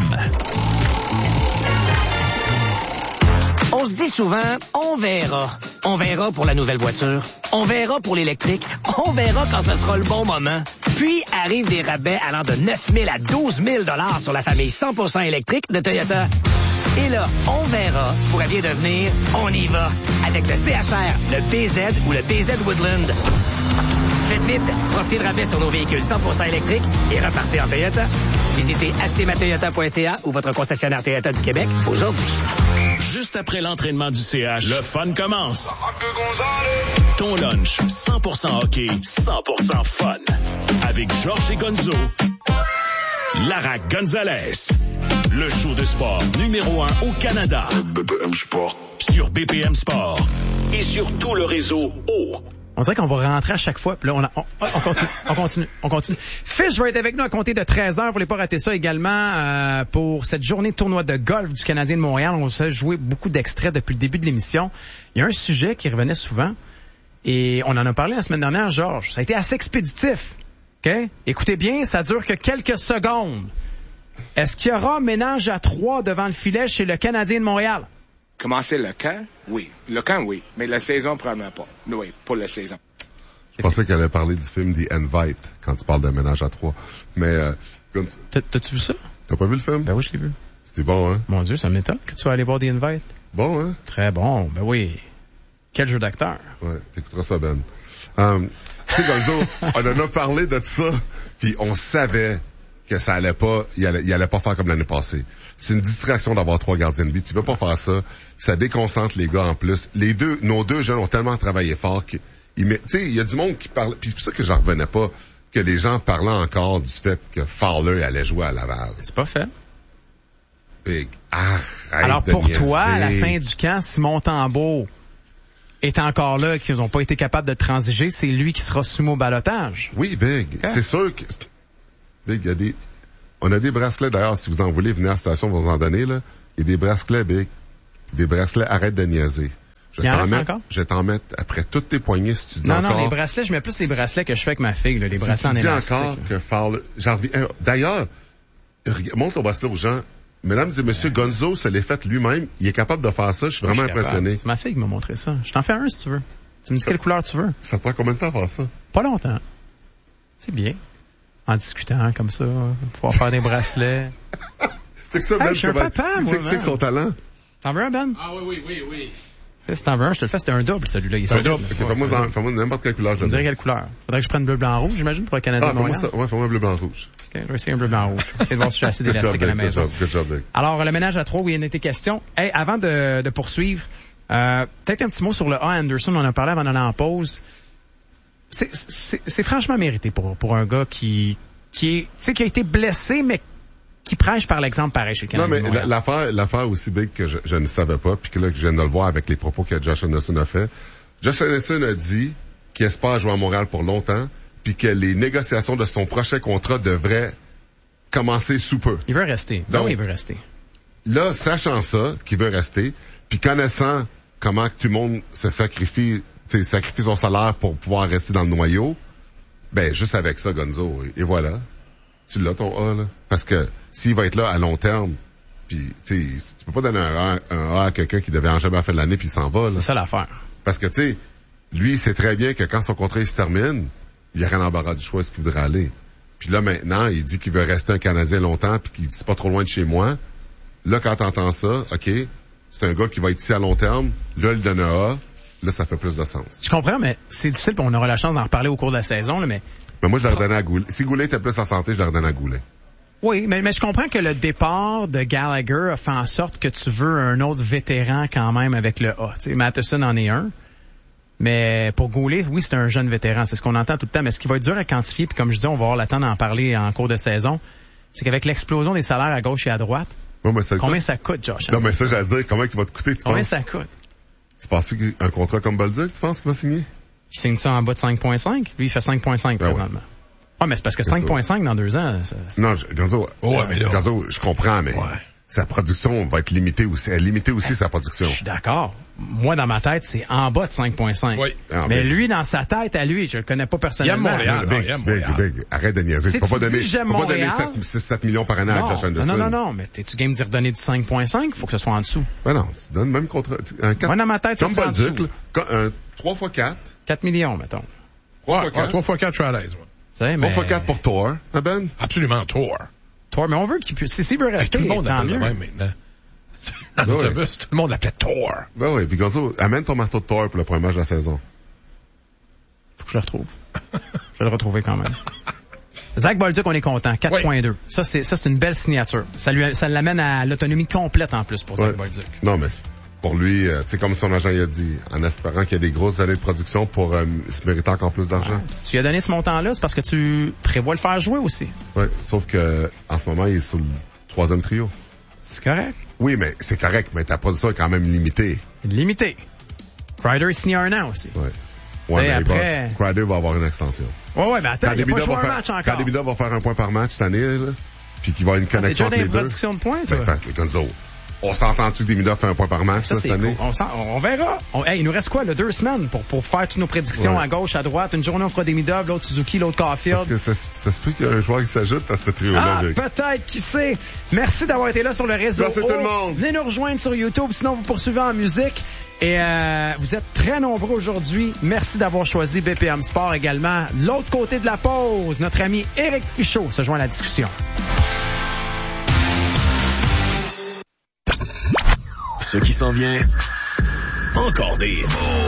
On se dit souvent, on verra. On verra pour la nouvelle voiture. On verra pour l'électrique. On verra quand ce sera le bon moment. Puis arrivent des rabais allant de neuf mille à douze mille dollars sur la famille cent pour cent électrique de Toyota. Et là, on verra pourrait bien devenir on y va avec le C H R, le B Z ou le B Z Woodland. Faites vite, profitez de rabais sur nos véhicules cent pour cent électriques et repartez en Toyota. Visitez acheter ma toyota point c a ou votre concessionnaire Toyota du Québec aujourd'hui. Juste après l'entraînement du C H, le fun commence. Ton lunch, cent pour cent hockey, cent pour cent fun. Avec Georges et Gonzo, Lara Gonzalez. Le show de sport numéro un au Canada. B P M Sport. Sur B P M Sport. Et sur tout le réseau O. On dirait qu'on va rentrer à chaque fois. Puis là, on, a, on, on continue, on continue, on continue. Fish va être avec nous à compter de treize heures. Vous voulez pas rater ça également euh, pour cette journée de tournoi de golf du Canadien de Montréal. On s'est joué beaucoup d'extraits depuis le début de l'émission. Il y a un sujet qui revenait souvent et on en a parlé la semaine dernière, Georges. Ça a été assez expéditif. OK? Écoutez bien, ça dure que quelques secondes. Est-ce qu'il y aura ménage à trois devant le filet chez le Canadien de Montréal? Commencer le camp? Oui. Le camp, oui. Mais la saison, probablement pas. Oui, pour la saison. Je pensais qu'elle allait parler du film The Invite, quand tu parles de ménage à trois. Mais, euh, T'as, t'as-tu vu ça? T'as pas vu le film? Ben oui, je l'ai vu. C'était bon, hein? Mon Dieu, ça m'étonne que tu vas aller voir The Invite. Bon, hein? Très bon, ben oui. Quel jeu d'acteur. Ouais, t'écouteras ça, Ben. Um, tu sais, Gonzo, on en a parlé de ça, puis on savait que ça allait pas, il allait, il allait pas faire comme l'année passée. C'est une distraction d'avoir trois gardiens de but. Tu veux pas faire ça. Ça déconcentre les gars en plus. Les deux, nos deux jeunes ont tellement travaillé fort qu'ils, tu sais, il y a du monde qui parle, puis c'est pour ça que j'en revenais pas, que les gens parlaient encore du fait que Fowler allait jouer à Laval. C'est pas fait. Big. Arrête Alors de pour niaiser. toi, à la fin du camp, Simon Tambeau est encore là, qu'ils n'ont pas été capables de transiger, c'est lui qui sera soumis au balotage. Oui, Big. Okay. C'est sûr que... Big, il y a des... On a des bracelets, d'ailleurs, si vous en voulez, venez à la station, on va vous en donner, là. Il y a des bracelets, Big. Des bracelets, arrête de niaiser. Je vais t'en mettre, je vais t'en mettre après toutes tes poignées si tu dis non, encore... Non, non, les bracelets, je mets plus les bracelets que je fais avec ma fille, là, les si bracelets en élastique. Si tu dis encore que Fowler... J'en reviens... D'ailleurs, montre ton bracelet aux gens. Mesdames et messieurs, Gonzo se l'est fait lui-même. Il est capable de faire ça. Je suis vraiment je suis impressionné. Capable. C'est ma fille qui m'a montré ça. Je t'en fais un si tu veux. Tu me dis quelle couleur tu veux. Ça te prend combien de temps à faire ça? Pas longtemps. C'est bien. En discutant comme ça, pouvoir faire des bracelets. C'est que ça, hey, Ben, je suis un papa, moi. C'est que son talent. T'en veux un, Ben? Ah oui, oui, oui, oui. Si t'en veux un, je te le fais, c'était un double, celui-là. Il est un double. Ok, fais-moi, fais-moi n'importe quelle couleur. Je me dirais quelle couleur. Faudrait que je prenne bleu, blanc, rouge, j'imagine, pour le Canadien. Ah, fais-moi ça. Ouais, fais-moi bleu, blanc, rouge. Ok, je vais essayer un bleu, blanc, rouge. Essayer de voir si je suis assez d'élastique à la maison. Good job, good job, alors, le ménage à trois, oui, il y en a été question. Hey, avant de, de poursuivre, euh, peut-être un petit mot sur le A. Anderson, on en a parlé avant d'aller en pause. C'est, c'est, c'est franchement mérité pour, pour un gars qui, qui est, tu sais, qui a été blessé, mais qui prêche par l'exemple pareil chez le Canadien. Non, mais l'affaire, l'affaire aussi big que je, je ne savais pas, puis que là, que je viens de le voir avec les propos que Josh Anderson a fait. Josh Anderson a dit qu'il espère jouer à Montréal pour longtemps, puis que les négociations de son prochain contrat devraient commencer sous peu. Il veut rester. Donc, oui, il veut rester. Là, sachant ça, qu'il veut rester, puis connaissant comment que tout le monde se sacrifie, sacrifie son salaire pour pouvoir rester dans le noyau, ben, juste avec ça, Gonzo, et, et voilà. Tu l'as, ton A, là. Parce que s'il va être là à long terme, puis tu sais, tu peux pas donner un A, un A à quelqu'un qui devait en jamais faire de l'année puis il s'en va, là. C'est ça l'affaire. Parce que, tu sais, lui, il sait très bien que quand son contrat il se termine, il y a rien d'embarras du choix est-ce qu'il voudrait aller. Puis là, maintenant, il dit qu'il veut rester un Canadien longtemps puis qu'il dit c'est pas trop loin de chez moi. Là, quand t'entends ça, OK, c'est un gars qui va être ici à long terme. Là, il donne un A. Là, ça fait plus de sens. Je comprends, mais c'est difficile, puis on aura la chance d'en reparler au cours de la saison, là, mais... Mais moi, je l'aurais donné à Goulet. Si Goulet était plus en santé, je l'aurais donné à Goulet. Oui, mais, mais je comprends que le départ de Gallagher a fait en sorte que tu veux un autre vétéran quand même avec le A. Tu sais, Matheson en est un. Mais pour Goulet, oui, c'est un jeune vétéran. C'est ce qu'on entend tout le temps. Mais ce qui va être dur à quantifier, puis comme je dis, on va avoir le temps d'en parler en cours de saison, c'est qu'avec l'explosion des salaires à gauche et à droite, ouais, mais ça combien coûte... ça coûte, Josh? Non, mais ça, j'allais dire, comment il va te coûter, tu combien penses? ça coûte? Tu penses qu'un contrat comme Bolduc, tu penses qu'il va signer? Il signe ça en bas de cinq virgule cinq. Lui, il fait cinq virgule cinq ben présentement. Ouais. Ah, mais c'est parce que cinq virgule cinq dans deux ans, ça... Non, je, Gonzo, oh, ouais, mais là... Gonzo, je comprends, mais... Ouais. Sa production va être limitée aussi. Elle limiter aussi sa production. Je suis d'accord. Moi, dans ma tête, c'est en bas de cinq virgule cinq. Oui. Ah, mais, mais lui, dans sa tête, à lui, je le connais pas personnellement. Il aime Montréal. Big, non, il big, Montréal. Big, arrête de niaiser. Si tu peux pas donner, j'aime peux pas Montréal, donner six sept millions par année non, à Josh Anderson. Non, non, non, mais t'es-tu game d'y redonner du cinq virgule cinq? Il faut que ce soit en dessous. Ben non, tu donnes même contre un quatre. Moi, dans ma tête, c'est en dessous. Un trois fois quatre. quatre millions, mettons. trois fois quatre, je suis à l'aise. trois fois quatre pour Thor, hein, Ben? Absolument, Thor. Thor, mais on veut qu'il puisse, s'il veut rester, tout le monde tant mieux. Même maintenant. Dans l'autobus, tout le monde l'appelait Thor. Ben oui, puis Gonzo, amène ton marteau de Thor pour le premier match de la saison. Faut que je le retrouve. Je vais le retrouver quand même. Zach Bolduc, on est content. quatre virgule deux. Oui. Ça, c'est, ça, c'est une belle signature. Ça lui, ça l'amène à l'autonomie complète en plus pour Zach ouais. Bolduc. Non, mais pour lui, euh, tu sais, comme son agent il a dit, en espérant qu'il y ait des grosses années de production pour euh, se mériter encore plus d'argent. Ouais. Si tu lui as donné ce montant-là, c'est parce que tu prévois le faire jouer aussi. Oui, sauf que en ce moment, il est sur le troisième trio. C'est correct. Oui, mais c'est correct, mais ta production est quand même limitée. Limitée. Crider est signé un an aussi. Oui. Ouais, mais après... va, Crider va avoir une extension. Ouais, ouais, mais attends, il n'a pas joué un match encore. Quand Demida va faire un point par match cette année, là, puis qu'il va avoir une connexion entre les deux. T'es déjà dans une production de points, toi? Ben, parce que Gonzo, on s'entend-tu que Demida fait un point par match, ça, là, cette année? Cool. On, on verra. On, hey, il nous reste quoi, là, deux semaines pour, pour faire toutes nos prédictions ouais. à gauche, à droite. Une journée, on fera Demida, l'autre Suzuki, l'autre Caulfield. Parce que ça, ça se peut qu'il y a un joueur qui s'ajoute à ce trio-là. Ah, peut-être, qui sait. Merci d'avoir été là sur le réseau. Merci tout le monde. Venez nous rejoindre sur YouTube, sinon vous poursuivez en musique. Et euh, vous êtes très nombreux aujourd'hui. Merci d'avoir choisi B P M Sport également. L'autre côté de la pause, notre ami Éric Fichaud se joint à la discussion. ce qui s'en vient, encore des hits.